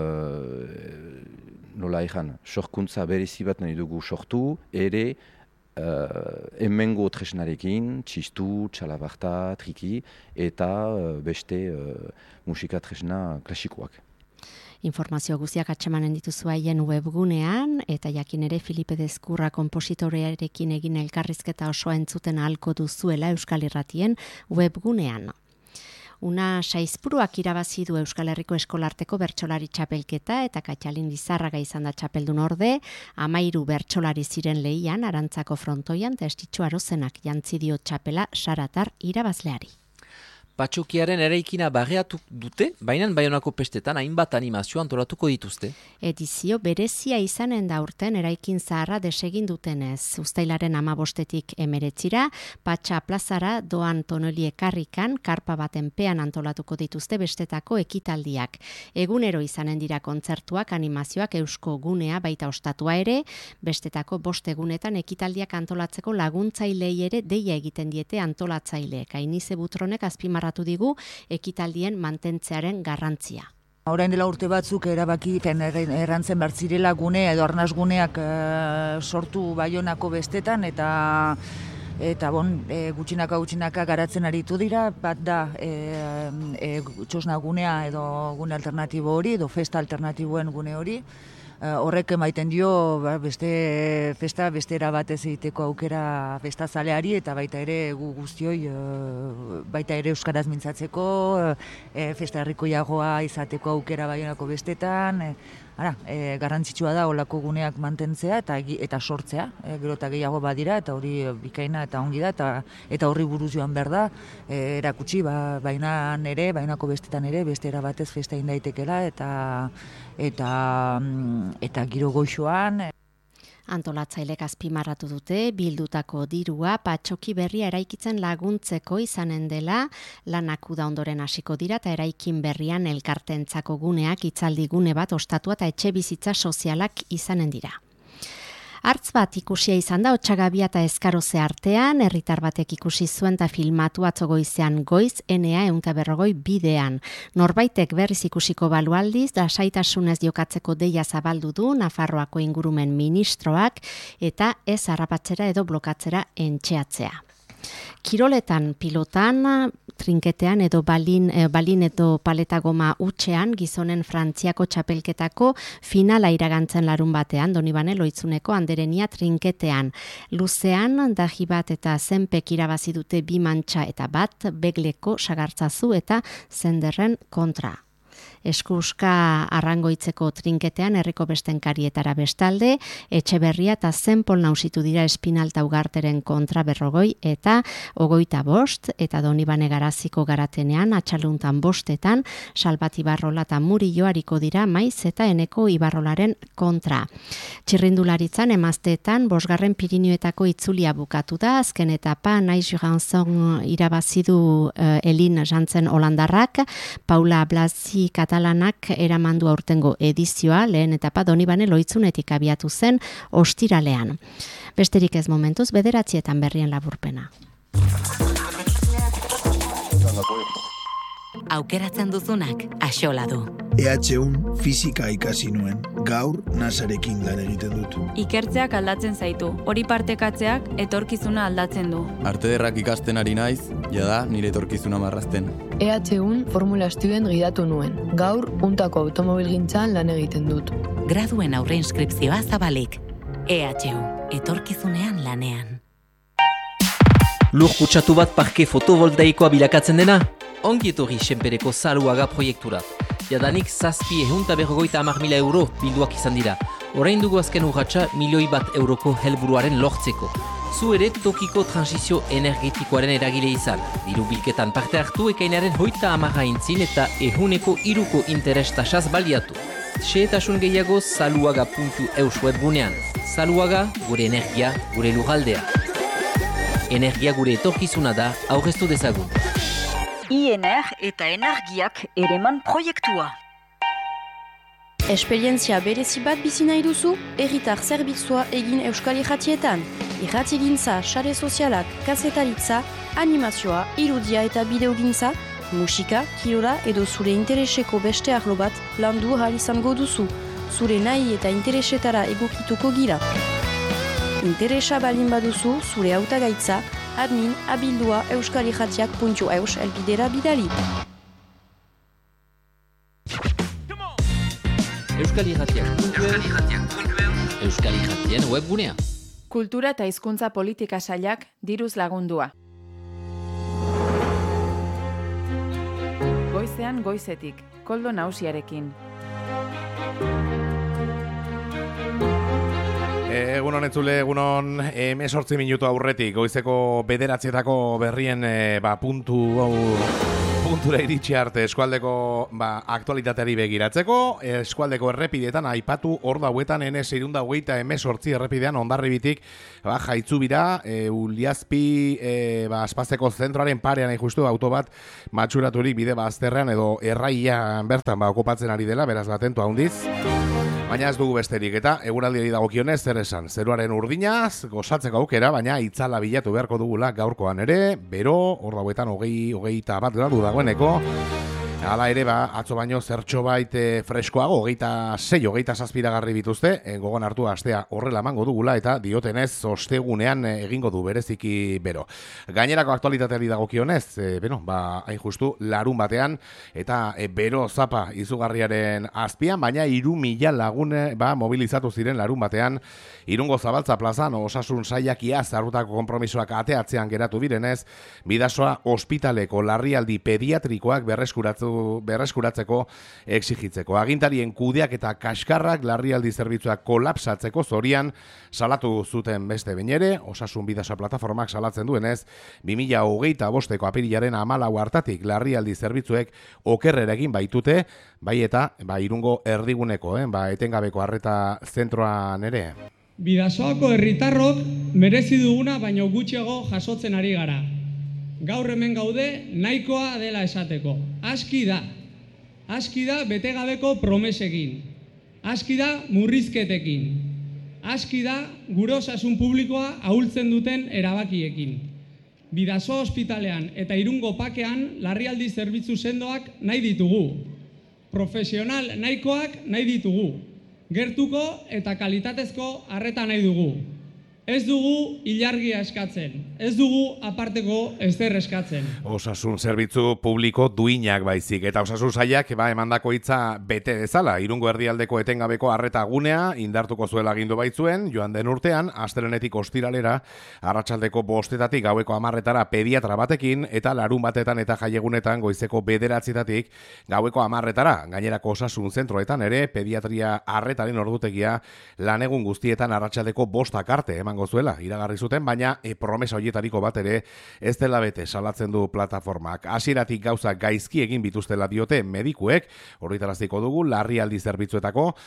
nola egan, sorkuntza berezi bat nahi dugu sortu, ere hemengo tresnarekin, txistu, txalabarta, triki, eta beste musika tresna klasikoak. Informazio guztiak atsemanen dituzu haien webgunean, eta jakin ere Filipe Dezkurra konpositorearekin egin elkarrizketa osoa entzuten ahalko duzuela Euskal Irratien webgunean. Una Saizpuruak irabazi du Euskal Herriko Eskolarteko bertsolari txapelketa eta Katxalin Lizarraga izan da txapeldun orde, 13 bertsolari ziren lehian, Arantzako frontoian, eta Estitxu Arozenak jantzi dio txapela Saratar irabazleari. Patxokiaren eraikina barreatu dute, baina Baionako pestetan hainbat animazio antolatuko dituzte. Edizio berezia izanen da urten eraikin zaharra desegin dutenez. Uztailaren 15-tik 19, Patxa plazara doan tonoli ekarrikan, karpa baten pean antolatuko dituzte bestetako ekitaldiak. Egunero izanen dira kontzertuak, animazioak, eusko gunea baita ostatua ere, bestetako 5 egunetan ekitaldiak antolatzeko laguntzailei ere deia egiten diete antolatzaileek. Ainize Butronek azpimarratu digu ekitaldien mantentzearen garrantzia. Orain dela urte batzuk erabaki errantzen bertzirela gune edo arnasguneak sortu Baionako bestetan eta gutxinaka garatzen aritu dira, bat da txosna gunea edo gune alternatibo hori edo festa alternatiboen gune hori. Horrek emaiten dio beste festa bestera batez egiteko aukera festazaleari eta baita ere gu guztioi baita ere euskaraz mintzatzeko, festa herrikoiagoa izateko aukera Baionako bestetan. Garrantzitsua da olako guneak mantentzea eta sortzea, gero eta gehiago badira eta hori bikaina eta ongi da eta horri buruz joan behar da, erakutsi Baionako bestetan ere beste era batez festa egin daitekela eta giro goixoan. Antolatzailek azpimarratu dute, bildutako dirua patxoki berria eraikitzen laguntzeko izanen dela, lanak uda ondoren hasiko dira eta eraikin berrian elkartentzako guneak, hitzaldi gune bat, ostatua eta etxe bizitza sozialak izanen dira. Hartz bat ikusia izan da Otsagabia eta Eskaroze artean, herritar batek ikusi zuen eta filmatu atzo goizean goiz, NA 140 bidean. Norbaitek berriz ikusiko balu aldiz, lasaitasunez jokatzeko deia zabaldu du Nafarroako ingurumen ministroak eta ez harrapatzera edo blokatzera entxeatzea. Kiroletan, pilotan, trinketean edo balin edo paleta goma utxean, gizonen Frantziako txapelketako finala iragantzen larun batean, Donibane Loitzuneko Anderenia trinketean. Luzean, daji bat eta zenpek irabazi dute 2 mantxa eta bat, Begleko Sagartzazu eta Zenderren kontra. Eskuska Arrangoitzeko trinketean herriko bestenkarietara bestalde, Etxeberria eta Zenpol nausitu dira Espinalta Ugarteren kontra 40 eta 25, eta Donibane Garaziko garatenean atxaluntan 5etan, Salbat Ibarrola eta Murillo hariko dira Maiz eta Eneko Ibarrolaren kontra. Txirrindularitzan emazteetan 5. Pirinioetako itzulia bukatu da, azken etapa Naiz Johansson irabazidu Elin Jantzen Holandarrak, Paula Blasi Katalanak eramandu aurtengo edizioa, lehen etapa Donibane Loitzunetik abiatu zen ostiralean. Besterik ez momentuz, 9 berrien laburpena. Aukeratzen duzunak axola du. EH1 fisika ikasi nuen, gaur nasarekin lan egiten dut. Ikertzeak aldatzen zaitu, hori partekatzeak etorkizuna aldatzen du. Arte derrak ikasten ari naiz, jada nire etorkizuna marrazten. EH1 Formula Student gidatu nuen, gaur untako automobilgintzan lan egiten dut. Graduen aurre inskripzioa zabalik. EH1, etorkizunean lanean. Lur kutsatu bat parke fotovoltaikoa bilakatzen dena? Ongi etorri Senpereko Zaluaga proiekturat. Jadanik 750.000 euro bilduak izan dira. Orain dugu azken urratsa 1 milioi euroko helburuaren lortzeko. Zu ere tokiko transizio energetikoaren eragile izan. Diru bilketan parte hartu ekainaren 30 aintzin eta 100% interes tasaz baliatu. Xehetasun gehiago zaluaga.eus webgunean. Zaluaga, gure energia, gure lurraldea. Energia gure etorkizuna da, aurreztu dezagun. INR eta energiak ereman proiektua. Esperientzia berezi bat bizi nahi duzu, herritar zerbitzua egin Euskal Irratietan. Irratigintza, sare sozialak, kazetaritza, animazioa, irudia eta bideogintza, musika, kirola edo zure intereseko beste arlo bat landu ahal izango duzu. Zure nahi eta interesetara egokituko gira. Interesa balin baduzu, zure hautagaitza, admin@abildua euskalirratiak.eus elbidera bidali. Euskal Irratien webgunea. Kultura eta hizkuntza politika sailak diruz lagundua. Goizean goizetik, Koldo Nausiarekin. Egunon entzule, egunon 18 minutu aurretik, goizeko 9:00 berrien puntura iritsi arte eskualdeko aktualitateari begiratzeko, eskualdeko errepidetan aipatu hor dauetan N628 errepidean Hondarribitik Jaitzubira, Uliazpi Aspazteko zentroaren parean justu auto bat matxuraturik bide bazterrean edo erraian bertan okupatzen ari dela, beraz atentu handiz. Baina ez dugu besterik eta eguraldiari dagokionez zer esan. Zeruaren urdinaz, gozatzeko aukera, baina itzala bilatu beharko dugula gaurkoan ere, bero, hor dauetan 21 gradu dagoeneko. Hala ere, atzo baino zertxo bait freskoago, 26, 27 bituzte, gogon hartu astea horrela emango dugula eta diotenez ostegunean egingo du bereziki bero. Gainerako aktualitateari dagokionez, hain justu larun batean eta bero zapa izugarriaren azpian, baina 3.000 lagune mobilizatu ziren larun batean Irungo Zabaltza plazan osasun sailak iaz hartutako konpromisoak ateatzean geratu direnez, Bidasoa ospitaleko larrialdi pediatrikoak berreskuratzeko exigitzeko. Agintarien kudeak eta kaskarrak larrialdi zerbitzuak kolapsatzeko zorian salatu zuten beste behin ere, Osasun Bidasoa plataformak salatzen duenez, 2025ko apirilaren 14 hartatik larrialdi zerbitzuek okerrera egin baitute, bai eta Irungo erdiguneko, etengabeko arreta zentroan ere. Bidasoako herritarrok merezi duguna baino gutxiago jasotzen ari gara. Gaur hemen gaude nahikoa dela esateko. Aski da betegabeko promesekin. Aski da murrizketekin. Aski da gure osasun publikoa ahultzen duten erabakiekin. Bidasoa ospitalean eta Irungo pakean larrialdi zerbitzu sendoak nahi ditugu. Profesional nahikoak nahi ditugu. Gertuko eta kalitatezko arreta nahi dugu. Ez dugu ilargia eskatzen, ez dugu aparteko ezer eskatzen. Osasun zerbitzu publiko duinak baizik, eta osasun sailak emandako hitza bete dezala. Irungo erdialdeko etengabeko arreta gunea indartuko zuela agindu baitzuen, joan den urtean, astelenetik ostiralera, arratsaldeko 5:00 gaueko 10:00 pediatra batekin, eta larun batetan eta jaiegunetan goizeko 9:00 gaueko 10:00. Gainerako osasun zentroetan ere, pediatria arretaren ordutegia lanegun guztietan arratsaldeko 5:00 arte zuela, iragarri zuten, baina promesa horietariko bat ere ez dela bete salatzen du plataformak. Hasieratik gauza gaizki egin bituztela diote medikuek, horritaraziko dugu, larrialdi zerbitzuetako,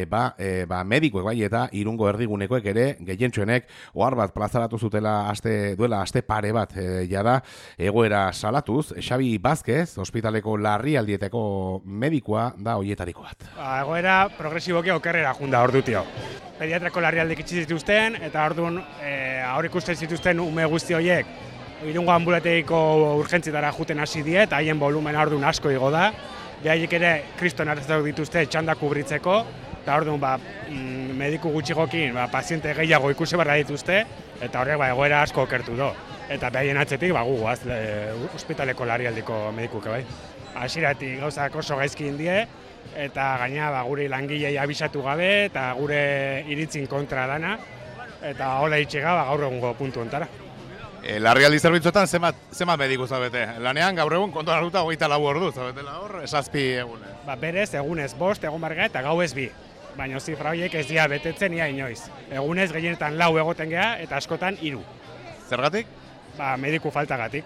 medikuek bai eta Irungo erdigunekoek ere, gehientsuenek, ohar bat plazaratu zutela duela aste pare bat jada, egoera salatuz, Xabi Vázquez, ospitaleko larrialdieteko medikua da horietariko bat. Egoera progresiboki okerrera junda ordutio. Pediatrako larrialdik itxi zituzten, eta orduan aur ikusten zituzten ume guzti horiek Irungo ambulategiko urgentzietara juten hasi die, eta haien volumen orduan asko igo da. Behaiek ere kriston hartzak dituzte txanda kubritzeko, eta orduan mediku gutxigokin paziente gehiago ikusi barra dituzte, eta horrek egoera asko okertu do. Eta behaien atzetik guguaz ospitaleko larrialdiko medikuke bai. Hasieratik gauzak oso gaizki indie, eta gaina gure langilei abisatu gabe eta gure iritzin kontra dana, eta hola itxega gaur egungo puntu ontara. Larrialdi zerbitzuetan zenbat mediku zabete? Lanean gaur egun kontuan hartuta 24 ordu zabetela hor, 7 egunez. Berez, egunez 5 egun barga eta gauez 2. Baina zifra horiek ez dira betetzen ia inoiz. Egunez gehienetan 4 egoten geha eta askotan 3. Zergatik? Mediku faltagatik.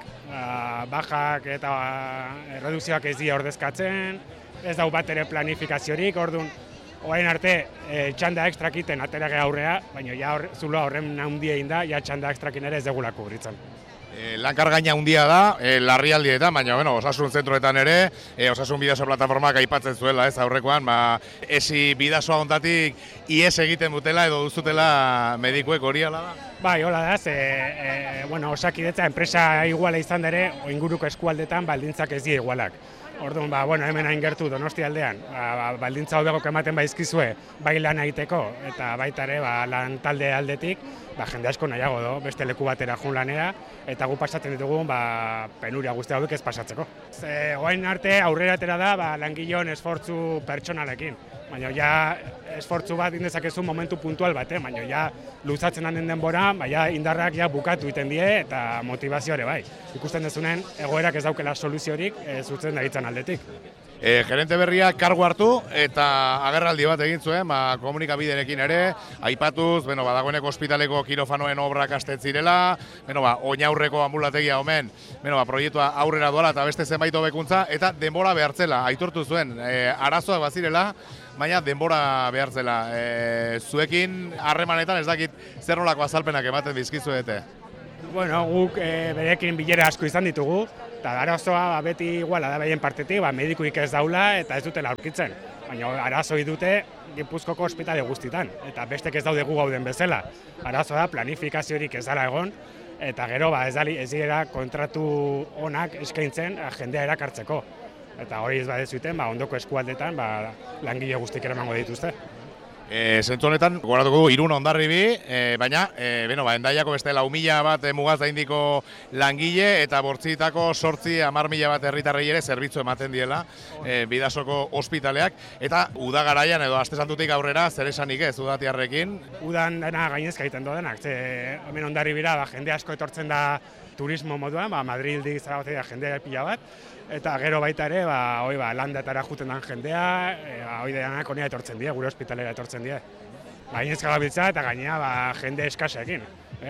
Bajak eta redukzioak ez dira ordezkatzen, ez dau bat ere planifikaziorik, orduan, orain arte txanda ekstrakiten atera geha aurrea, baina zuloa horren handia egin da, txanda ekstrakin ere ez degula kubritzen. Lankargaina handia da, larrialdietan, baina osasun zentroetan ere, osasun Bidasoa plataformak aipatzen zuela, ez aurrekoan, esi Bidasoa hontatik ies egiten dutela edo duzutela medikuek hori ala da? Bai, hola da, Osakidetza enpresa iguala izan dere, inguruko eskualdetan baldintzak ez dira igualak. Orduan, hemen hain gertu Donosti aldean, baldintza hobegok ematen baizkizue bai lan egiteko, eta baita ere lan talde aldetik, jende asko nahiago do, beste leku batera jun lanera, eta gu pasatzen ditugu penuria guzti hauek ez pasatzeko. Oain arte aurrera atera da langilon esfortzu pertsonalekin. baina ja esfortzu bat indezakezu momentu puntual bat, baina ja luzatzen den denbora, baina indarrak ja bukatu iten die eta motivazioare bai. Ikusten dezunen egoerak ez daukela soluziorik zutzen daritzen aldetik. Gerente berria kargu hartu eta agerraldi bat egin zuen, komunikabiderekin ere, aipatuz, badagoeneko ospitaleko kirofanoen obrak hasten zirela, oinaurreko ambulategia omen, proiektua aurrera doala eta beste zenbait hobekuntza, eta denbora behartzela, aitortu zuen, arazoak bazirela, baina denbora behartzela. Zuekin harremanetan ez dakit zer nolako azalpenak ematen dizkizuete. Bueno, guk berekin bilera asko izan ditugu, eta arazoa beti iguala da behien partetik, medikuik ez daula eta ez dutela aurkitzen. Baina arazoi dute Gipuzkoko ospitale guztitan, eta bestek ez daude gu gauden bezala. Arazoa da planifikaziorik ez dela egon, eta gero ez dira kontratu onak eskaintzen jendea erakartzeko. Eta hori ez badezuiten, ondoko eskualdetan langile guztik eramango dituzte. Zentzu honetan, gogoratuko 3 Hondarribi, baina, Hendaiako beste 4.000 bat mugaz daindiko langile eta bortzitako 8-10.000 bat herritarrei ere zerbitzu ematen diela Bidasoko ospitaleak, eta uda garaian edo aste santutik aurrera zer esanik ez udatiarrekin? Udan dena gainezka egiten dodenak, hemen Hondarribira jende asko etortzen da turismo moduan, Madrildik Zaragoza jendea pila bat, eta gero baita ere, landetara juten den jendea, hori denak honea etortzen die, gure ospitalera etortzen die. Gainezka gabiltza eta gainea jende eskasekin,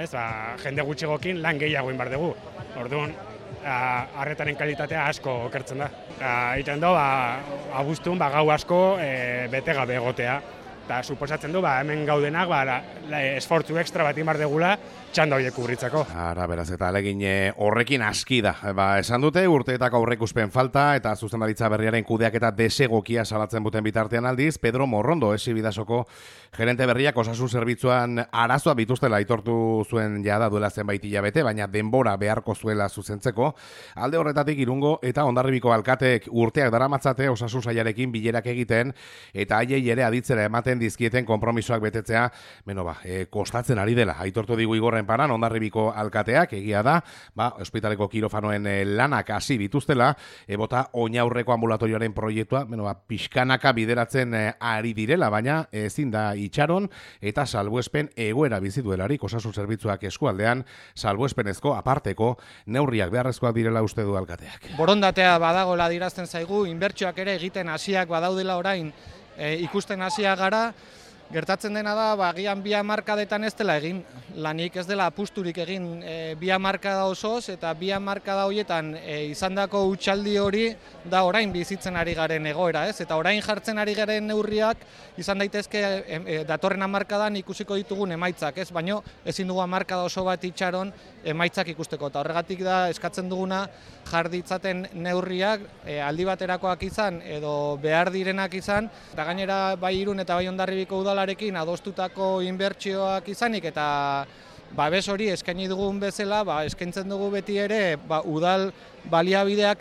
jende gutxigokin lan gehiago inbar dugu. Orduan, arretaren kalitatea asko okertzen da. Egiten du, abuztun gau asko bete gabe egotea. Eta suposatzen du, hemen gaudenak esfortzu ekstra bat inbar degula txanda horiek kubritzako. Beraz, eta alegin horrekin aski da. Esan dute, urteetako aurreikuspen falta eta zuzendaritza berriaren kudeaketa desegokia salatzen buten bitartean aldiz, Pedro Morrondo, Bidasoko gerente berriak osasun zerbitzuan arazoa bituztela aitortu zuen jada duela zenbait hilabete, baina denbora beharko zuela zuzentzeko. Alde horretatik Irungo eta Hondarribiko alkateek urteak daramatzate osasun sailarekin bilerak egiten eta haiei ere aditzera ematen dizkieten konpromisoak betetzea, kostatzen ari dela. Aitortu digu Igorren Paran, Hondarribiko alkateak, egia da, ospitaleko kirofanoen lanak hasi bituztela, bota oinaurreko ambulatorioaren proiektua, pixkanaka bideratzen ari direla, baina ezin da itxaron eta salbuespen egoera biziduelarik osasun zerbitzuak eskualdean, salbuespenezko aparteko neurriak beharrezkoak direla uste du alkateak. Borondatea badagoela adierazten zaigu, inbertsioak ere egiten hasiak badaudela orain, ikusten hasia gara, gertatzen dena da, agian 2 hamarkadetan ez dela egin, lanik ez dela apusturik egin 2 hamarkada osoz, eta 2 hamarkada horietan izandako utxaldi hori da orain bizitzen ari garen egoera, ez? Eta orain jartzen ari garen neurriak izan daitezke datorren hamarkadan ikusiko ditugun emaitzak, ez? Baina ezin dugu hamarkada oso bat itxaron emaitzak ikusteko, eta horregatik da eskatzen duguna jar ditzaten neurriak aldi baterakoak izan edo behar direnak izan, eta gainera bai Irun eta bai Hondarribiko udalarekin adostutako inbertsioak izanik eta babes hori eskaini dugun bezala, eskaintzen dugu beti ere udal baliabideak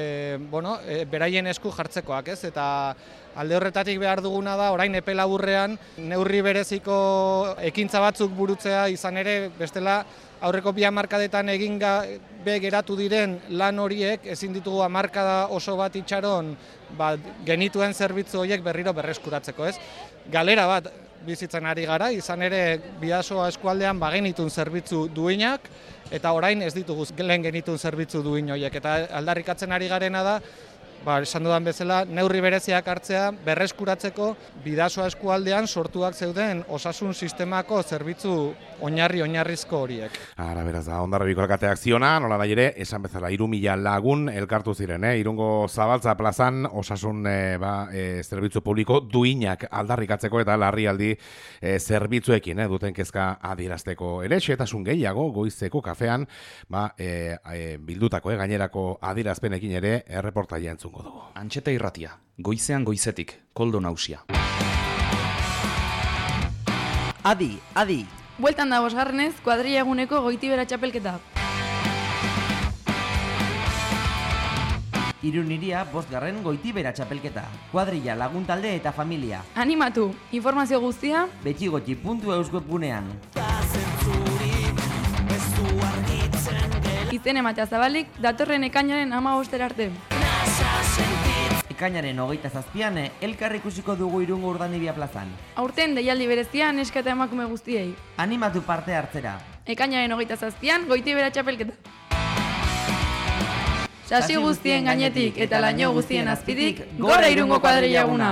beraien esku jartzekoak, ez? Eta alde horretatik behar duguna da, orain epe laburrean neurri bereziko ekintza batzuk burutzea izan ere, bestela aurreko 2 hamarkadetan egin gabe geratu diren lan horiek ezin ditugu hamarkada oso bat itxaron genituen zerbitzu horiek berriro berreskuratzeko, ez? Galera bat bizitzen ari gara, izan ere Bidasoa eskualdean bagenitun zerbitzu duinak, eta orain ez ditugu lehen genitun zerbitzu duin horiek, eta aldarrikatzen ari garena da, esan dudan bezala, neurri bereziak hartzea berreskuratzeko Bidasoa eskualdean sortuak zeuden osasun sistemako zerbitzu oinarrizko horiek. Beraz da, Hondarribiko alkateak ziona, nola nahi ere, esan bezala 3.000 lagun elkartu ziren, Irungo Zabaltza plazan osasun zerbitzu publiko duinak aldarrikatzeko eta larrialdi zerbitzuekin duten kezka adierazteko ere, xehetasun gehiago goizeko kafean bildutako gainerako adierazpenekin ere erreportaia entzungo dugu. Antxeta Irratia, goizean goizetik, Koldo Nausia. Adi. Bueltan da bosgarrenez, kuadrilla eguneko Goitibera txapelketa. Irun iria 5. Goitibera txapelketa. Kuadrilla, lagun talde eta familia. Animatu, informazio guztia betxigotxi.euswebgunean. Izen ematea zabalik, datorren ekainaren 15 arte. ekainaren 27an elkar ikusiko dugu Irungo Urdanibia plazan. Aurten deialdi berezia neska eta emakume guztiei. Animatu parte hartzera. Ekainaren 27an Goitibera txapelketa. Sasi guztien gainetik eta laino guztien azpitik, gora Irungo kuadrilla eguna!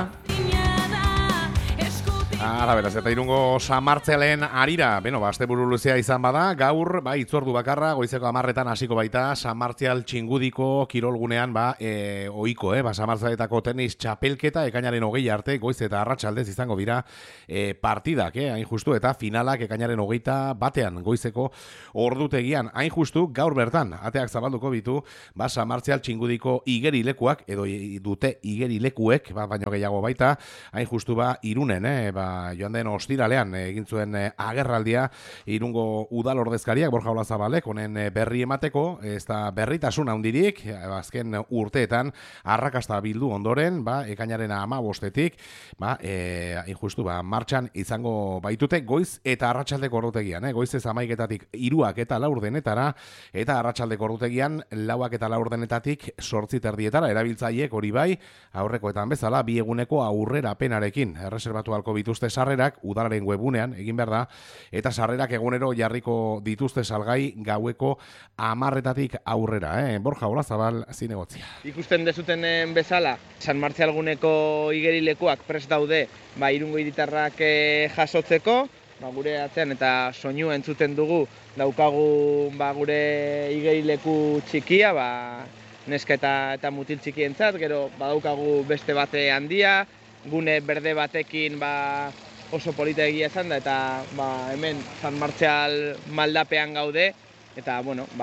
Ara, beraz, eta Irungo San Martzialen arira, asteburu luzea izan bada, gaur, itzordu bakarra, goizeko 10etan hasiko baita, San Martzial txingudiko kirolgunean, ohiko, San Martzialetako tenis txapelketa, ekainaren 20 arte, goiz eta arratsaldez izango dira partidak, hain justu, eta finalak ekainaren 21 goizeko ordutegian, hain justu, gaur bertan, ateak zabalduko bitu, San Martzial txingudiko igerilekuak, edo dute igerilekuek, baino gehiago baita, hain justu, Irunen, joan den ostiralean egin zuen agerraldia Irungo udal ordezkariak Borja Olazabalek honen berri emateko, ez da berritasun handirik, azken urteetan arrakasta bildu ondoren, ekainaren 15etik, injustu, martxan izango baitute goiz eta arratsaldeko ordutegian, goizez 11etatik 3 eta 4 denetara, eta arratsaldeko ordutegian 4 eta 4 denetatik 8:30 erabiltzaileek hori bai, aurrekoetan bezala, 2 eguneko aurrerapenarekin erreserbatu ahalko bituzte sarrerak udalaren webunean egin behar da, eta sarrerak egunero jarriko dituzte salgai gaueko 10etatik aurrera. Borja Olazabal, zinegotzia. Ikusten dezuten bezala, San Martzialguneko igerilekuak prest daude, Irungo hiritarrak jasotzeko, gure atzean eta soinu entzuten dugu, daukagu gure igerileku txikia, neska eta mutil txikientzat, gero badaukagu beste bate handia, gune berde batekin oso polita egia esan da, eta hemen San Martzial maldapean gaude, eta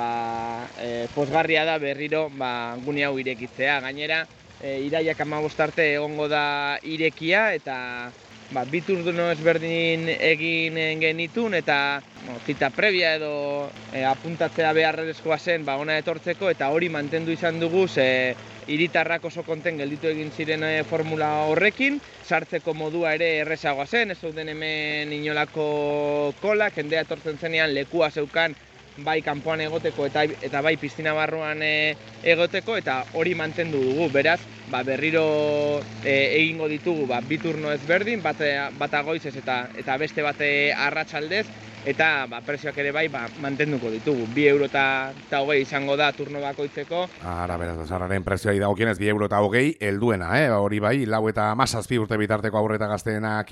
pozgarria da berriro gune hau irekitzea. Gainera, iraiak 15 arte egongo da irekia, eta biturduno ezberdin egin genitun, eta zita previa edo apuntatzea beharrezkoa zen ona etortzeko, eta hori mantendu izan dugu, hiritarrak oso konten gelditu egin ziren formula horrekin, sartzeko modua ere errezagoa zen, ez zeuden hemen inolako kola, jendea etortzen zenean lekua zeukan bai kanpoan egoteko eta bai piztina barruan egoteko, eta hori mantendu dugu, beraz, berriro egingo ditugu bi turno ezberdin, bata goizez eta beste bate arratsaldez, eta prezioak ere bai mantenduko ditugu. 2,20 € izango da turno bakoitzeko. Ara, beraz, zarraren prezioa dagokienez 2,20 € helduena, hori bai, 4 eta 17 urte bitarteko aurreta gazteenak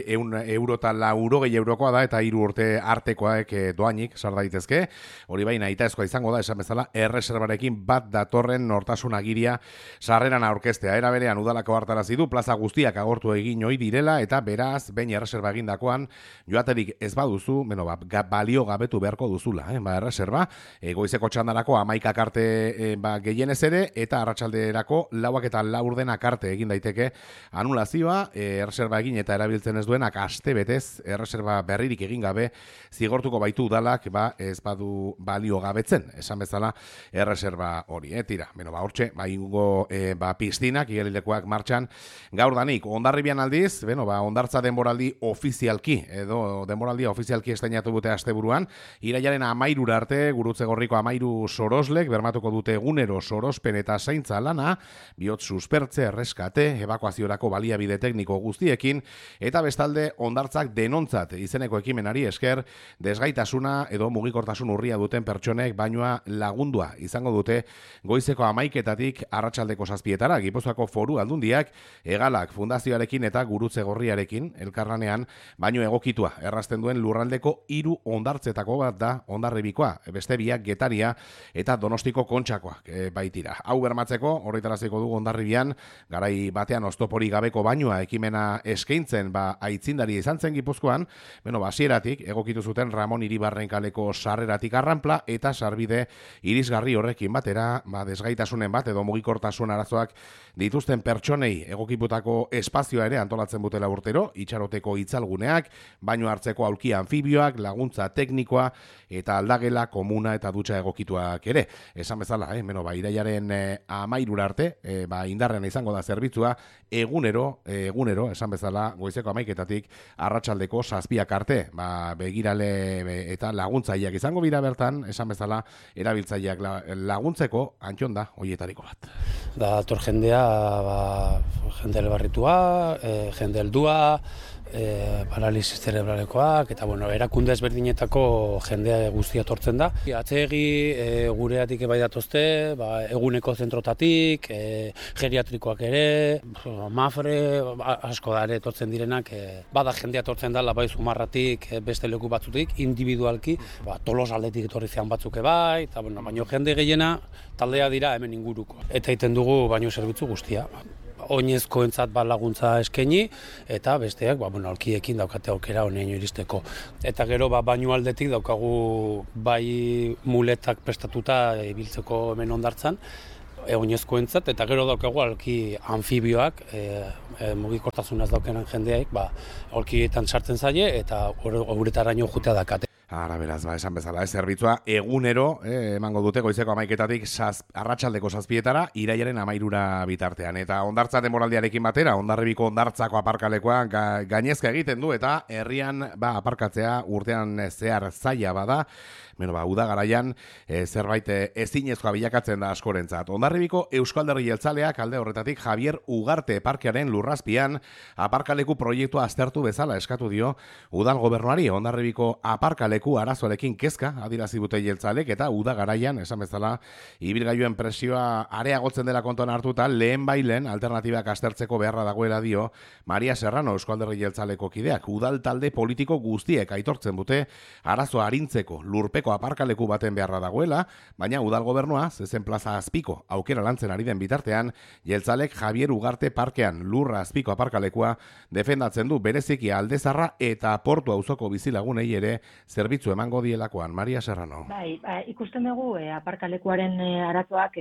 1,80 € da, eta 3 urte artekoak doainik sar daitezke. Hori bai, nahitaezkoa izango da, esan bezala, erreserbarekin bat datorren nortasun agiria sarreran aurkeztea. Era berean udalako hartarazi du, plaza guztiak agortu egin ohi direla, eta beraz, behin erreserba egindakoan, joaterik ez baduzu, balio gabetu beharko duzula, erreserba, goizeko txandarako 11 arte gehienez ere, eta arratsalderako 4 eta 4 arte egin daiteke anulazioa, erreserba egin eta erabiltzen ez duenak aste betez, erreserba berririk egin gabe, zigortuko baitu udalak, ez badu balio gabetzen, esan bezala, erreserba hori, tira, hortxe, ingo piztinak, igerilekoak martxan, gaur danik, Hondarribian aldiz, hondartza denboraldi ofizialki, edo denboraldia ofizialki estainatu dute asteburuan, irailaren 13 arte, Gurutze Gorriko 13 soroslek bermatuko dute egunero sorospen eta zaintza lana, bihotz suspertze, erreskate, ebakuaziorako baliabide tekniko guztiekin, eta bestalde hondartzak denontzat izeneko ekimenari esker, desgaitasuna edo mugikortasun urria duten pertsonek bainoa lagundua izango dute goizeko 11etatik arratsaldeko 7etara, Gipuzkoako Foru Aldundiak Egalak Fundazioarekin eta Gurutze Gorriarekin elkarlanean baino egokitua errazten duen lurraldeko 3 hondartzetako bat da Hondarribikoa, beste biak Getaria eta Donostiko Kontxakoak baitira. Hau bermatzeko, horretaraziko dugu Hondarribian, garai batean oztopori gabeko bainoa ekimena eskaintzen aitzindari izan zen Gipuzkoan, hasieratik egokitu zuten Ramon Iribarren kaleko sarreratik arranpla eta sarbide irisgarri horrekin batera, desgaitasunen bat edo mugikortasun arazoak dituzten pertsonei egokiputako espazioa ere antolatzen butela urtero, itxaroteko itzalguneak, baino hartzeko aulki anfibioak, laguntza laguntza teknikoa eta aldagela komuna eta dutxa egokituak ere. Esan bezala, iraiaren 13 arte, indarrean izango da zerbitzua, egunero, esan bezala, goizeko 11-etatik arratsaldeko 7 arte, begirale eta laguntzaileak izango bira bertan, esan bezala, erabiltzaileak laguntzeko antxon da hoietariko bat. Da, ator jendea, jende elbarritua, jende heldua, paralisis cerebralekoak, eta erakunde ezberdinetako jendea guztia etortzen da. Atzegi gureatik bai datozte, eguneko zentrotatik, geriatrikoak ere, mafre, asko da ere etortzen direnak, bada jendea etortzen da, bai Zumarratik, beste leku batzutik, individualki, Tolos aldetik etorri zean batzuk bai, eta baino jende gehiena taldea dira hemen inguruko. Eta egiten dugu baino zerbitzu guztia. Oinezkoentzat laguntza eskaini eta besteak aulkiekin daukate aukera honeino iristeko. Eta gero bainu aldetik daukagu bai muletak prestatuta ibiltzeko hemen hondartzan, oinezkoentzat, eta gero daukagu aulki anfibioak, mugikortasunaz daukenan jendeak, aulkietan sartzen zaie eta uretaraino jutea dakate. Ara, beraz, esan bezala, zerbitzua egunero, emango dute goizeko 11-etatik arratsaldeko 7-etara, iraiaren 13 bitartean. Eta hondartza demoraldiarekin batera, Hondarribiko hondartzako aparkalekoa gainezka egiten du, eta herrian aparkatzea urtean zehar zaila bada, uda garaian zerbait ezinezkoa bilakatzen da askorentzat. Hondarribiko Euskalderri Jeltzaleak alde horretatik Javier Ugarte parkearen lurrazpian aparkaleku proiektua aztertu bezala eskatu dio udal gobernuari. Hondarribiko aparkaleku arazoarekin kezka adierazi dute jeltzalek, eta uda garaian esan bezala ibilgailuen presioa areagotzen dela kontuan hartuta lehen bailen alternatibak aztertzeko beharra dagoela dio Maria Serrano Euskalderri Jeltzaleko kideak. Udal talde politiko guztiek aitortzen dute arazoa arintzeko lurpeko aparkaleku baten beharra dagoela, baina udal gobernua zezen plaza azpiko aukera lantzen ari den bitartean, jeltzalek Javier Ugarte parkean lurra azpiko aparkalekua defendatzen du, bereziki Aldezarra eta Portu auzoko bizilagunei ere zerbitzu emango dielakoan. Maria Serrano. Ikusten dugu aparkalekuaren arazoak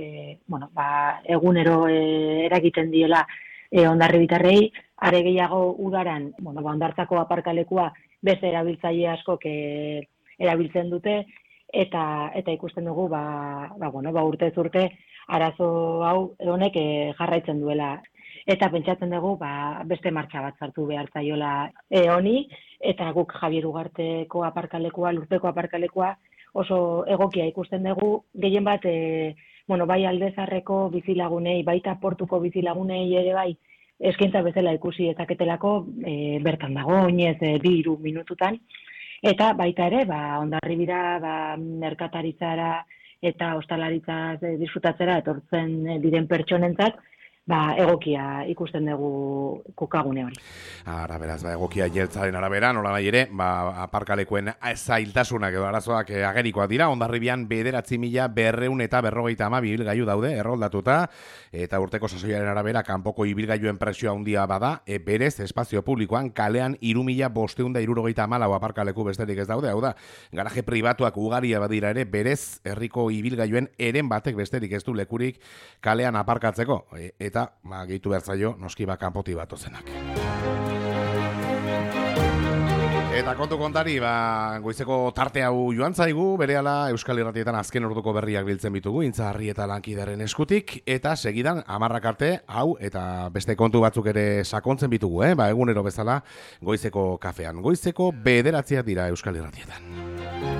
egunero eragiten diela hondarribitarrei, are gehiago udaran, hondartzako aparkalekua beste erabiltzaile askok erabiltzen dute, eta ikusten dugu urtez urte arazo hau honek jarraitzen duela. Eta pentsatzen dugu beste martxa bat sartu behar zaiola honi, eta guk Javier Ugarteko aparkalekua, lurpeko aparkalekua oso egokia ikusten dugu, gehien bat bai Aldezarreko bizilagunei, baita Portuko bizilagunei ere bai, eskaintza bezala ikusi ezaketelako bertan dago, oinez 2-3 minututan. Eta baita ere, Hondarribira, merkataritzara eta ostalaritza disfrutatzera etortzen diren pertsonentzat, egokia ikusten dugu kokagune hori. Ara, beraz, egokia jeltzaren arabera, nola nahi ere, aparkalekuen zailtasunak edo arazoak agerikoak dira. Hondarribian 9.252 ibilgailu daude, erroldatuta, eta urteko sasoiaren arabera, kanpoko ibilgailuen presioa handia bada, berez, espazio publikoan, kalean 3.574 aparkaleku besterik ez daude, hau da, garaje pribatuak ugaria badira ere, berez, herriko ibilgailuen eren batek besterik ez du lekurik kalean aparkatzeko, eta gehitu behar zaio, noski kanpoti bat ozenak. Eta kontu kontari, goizeko tarte hau joan zaigu, berehala Euskal Irratietan azken orduko berriak biltzen bitugu, Intzarri eta Lankideren eskutik, eta segidan 10 arte hau eta beste kontu batzuk ere sakontzen bitugu, egunero bezala goizeko kafean. Goizeko 9 dira Euskal Irratietan.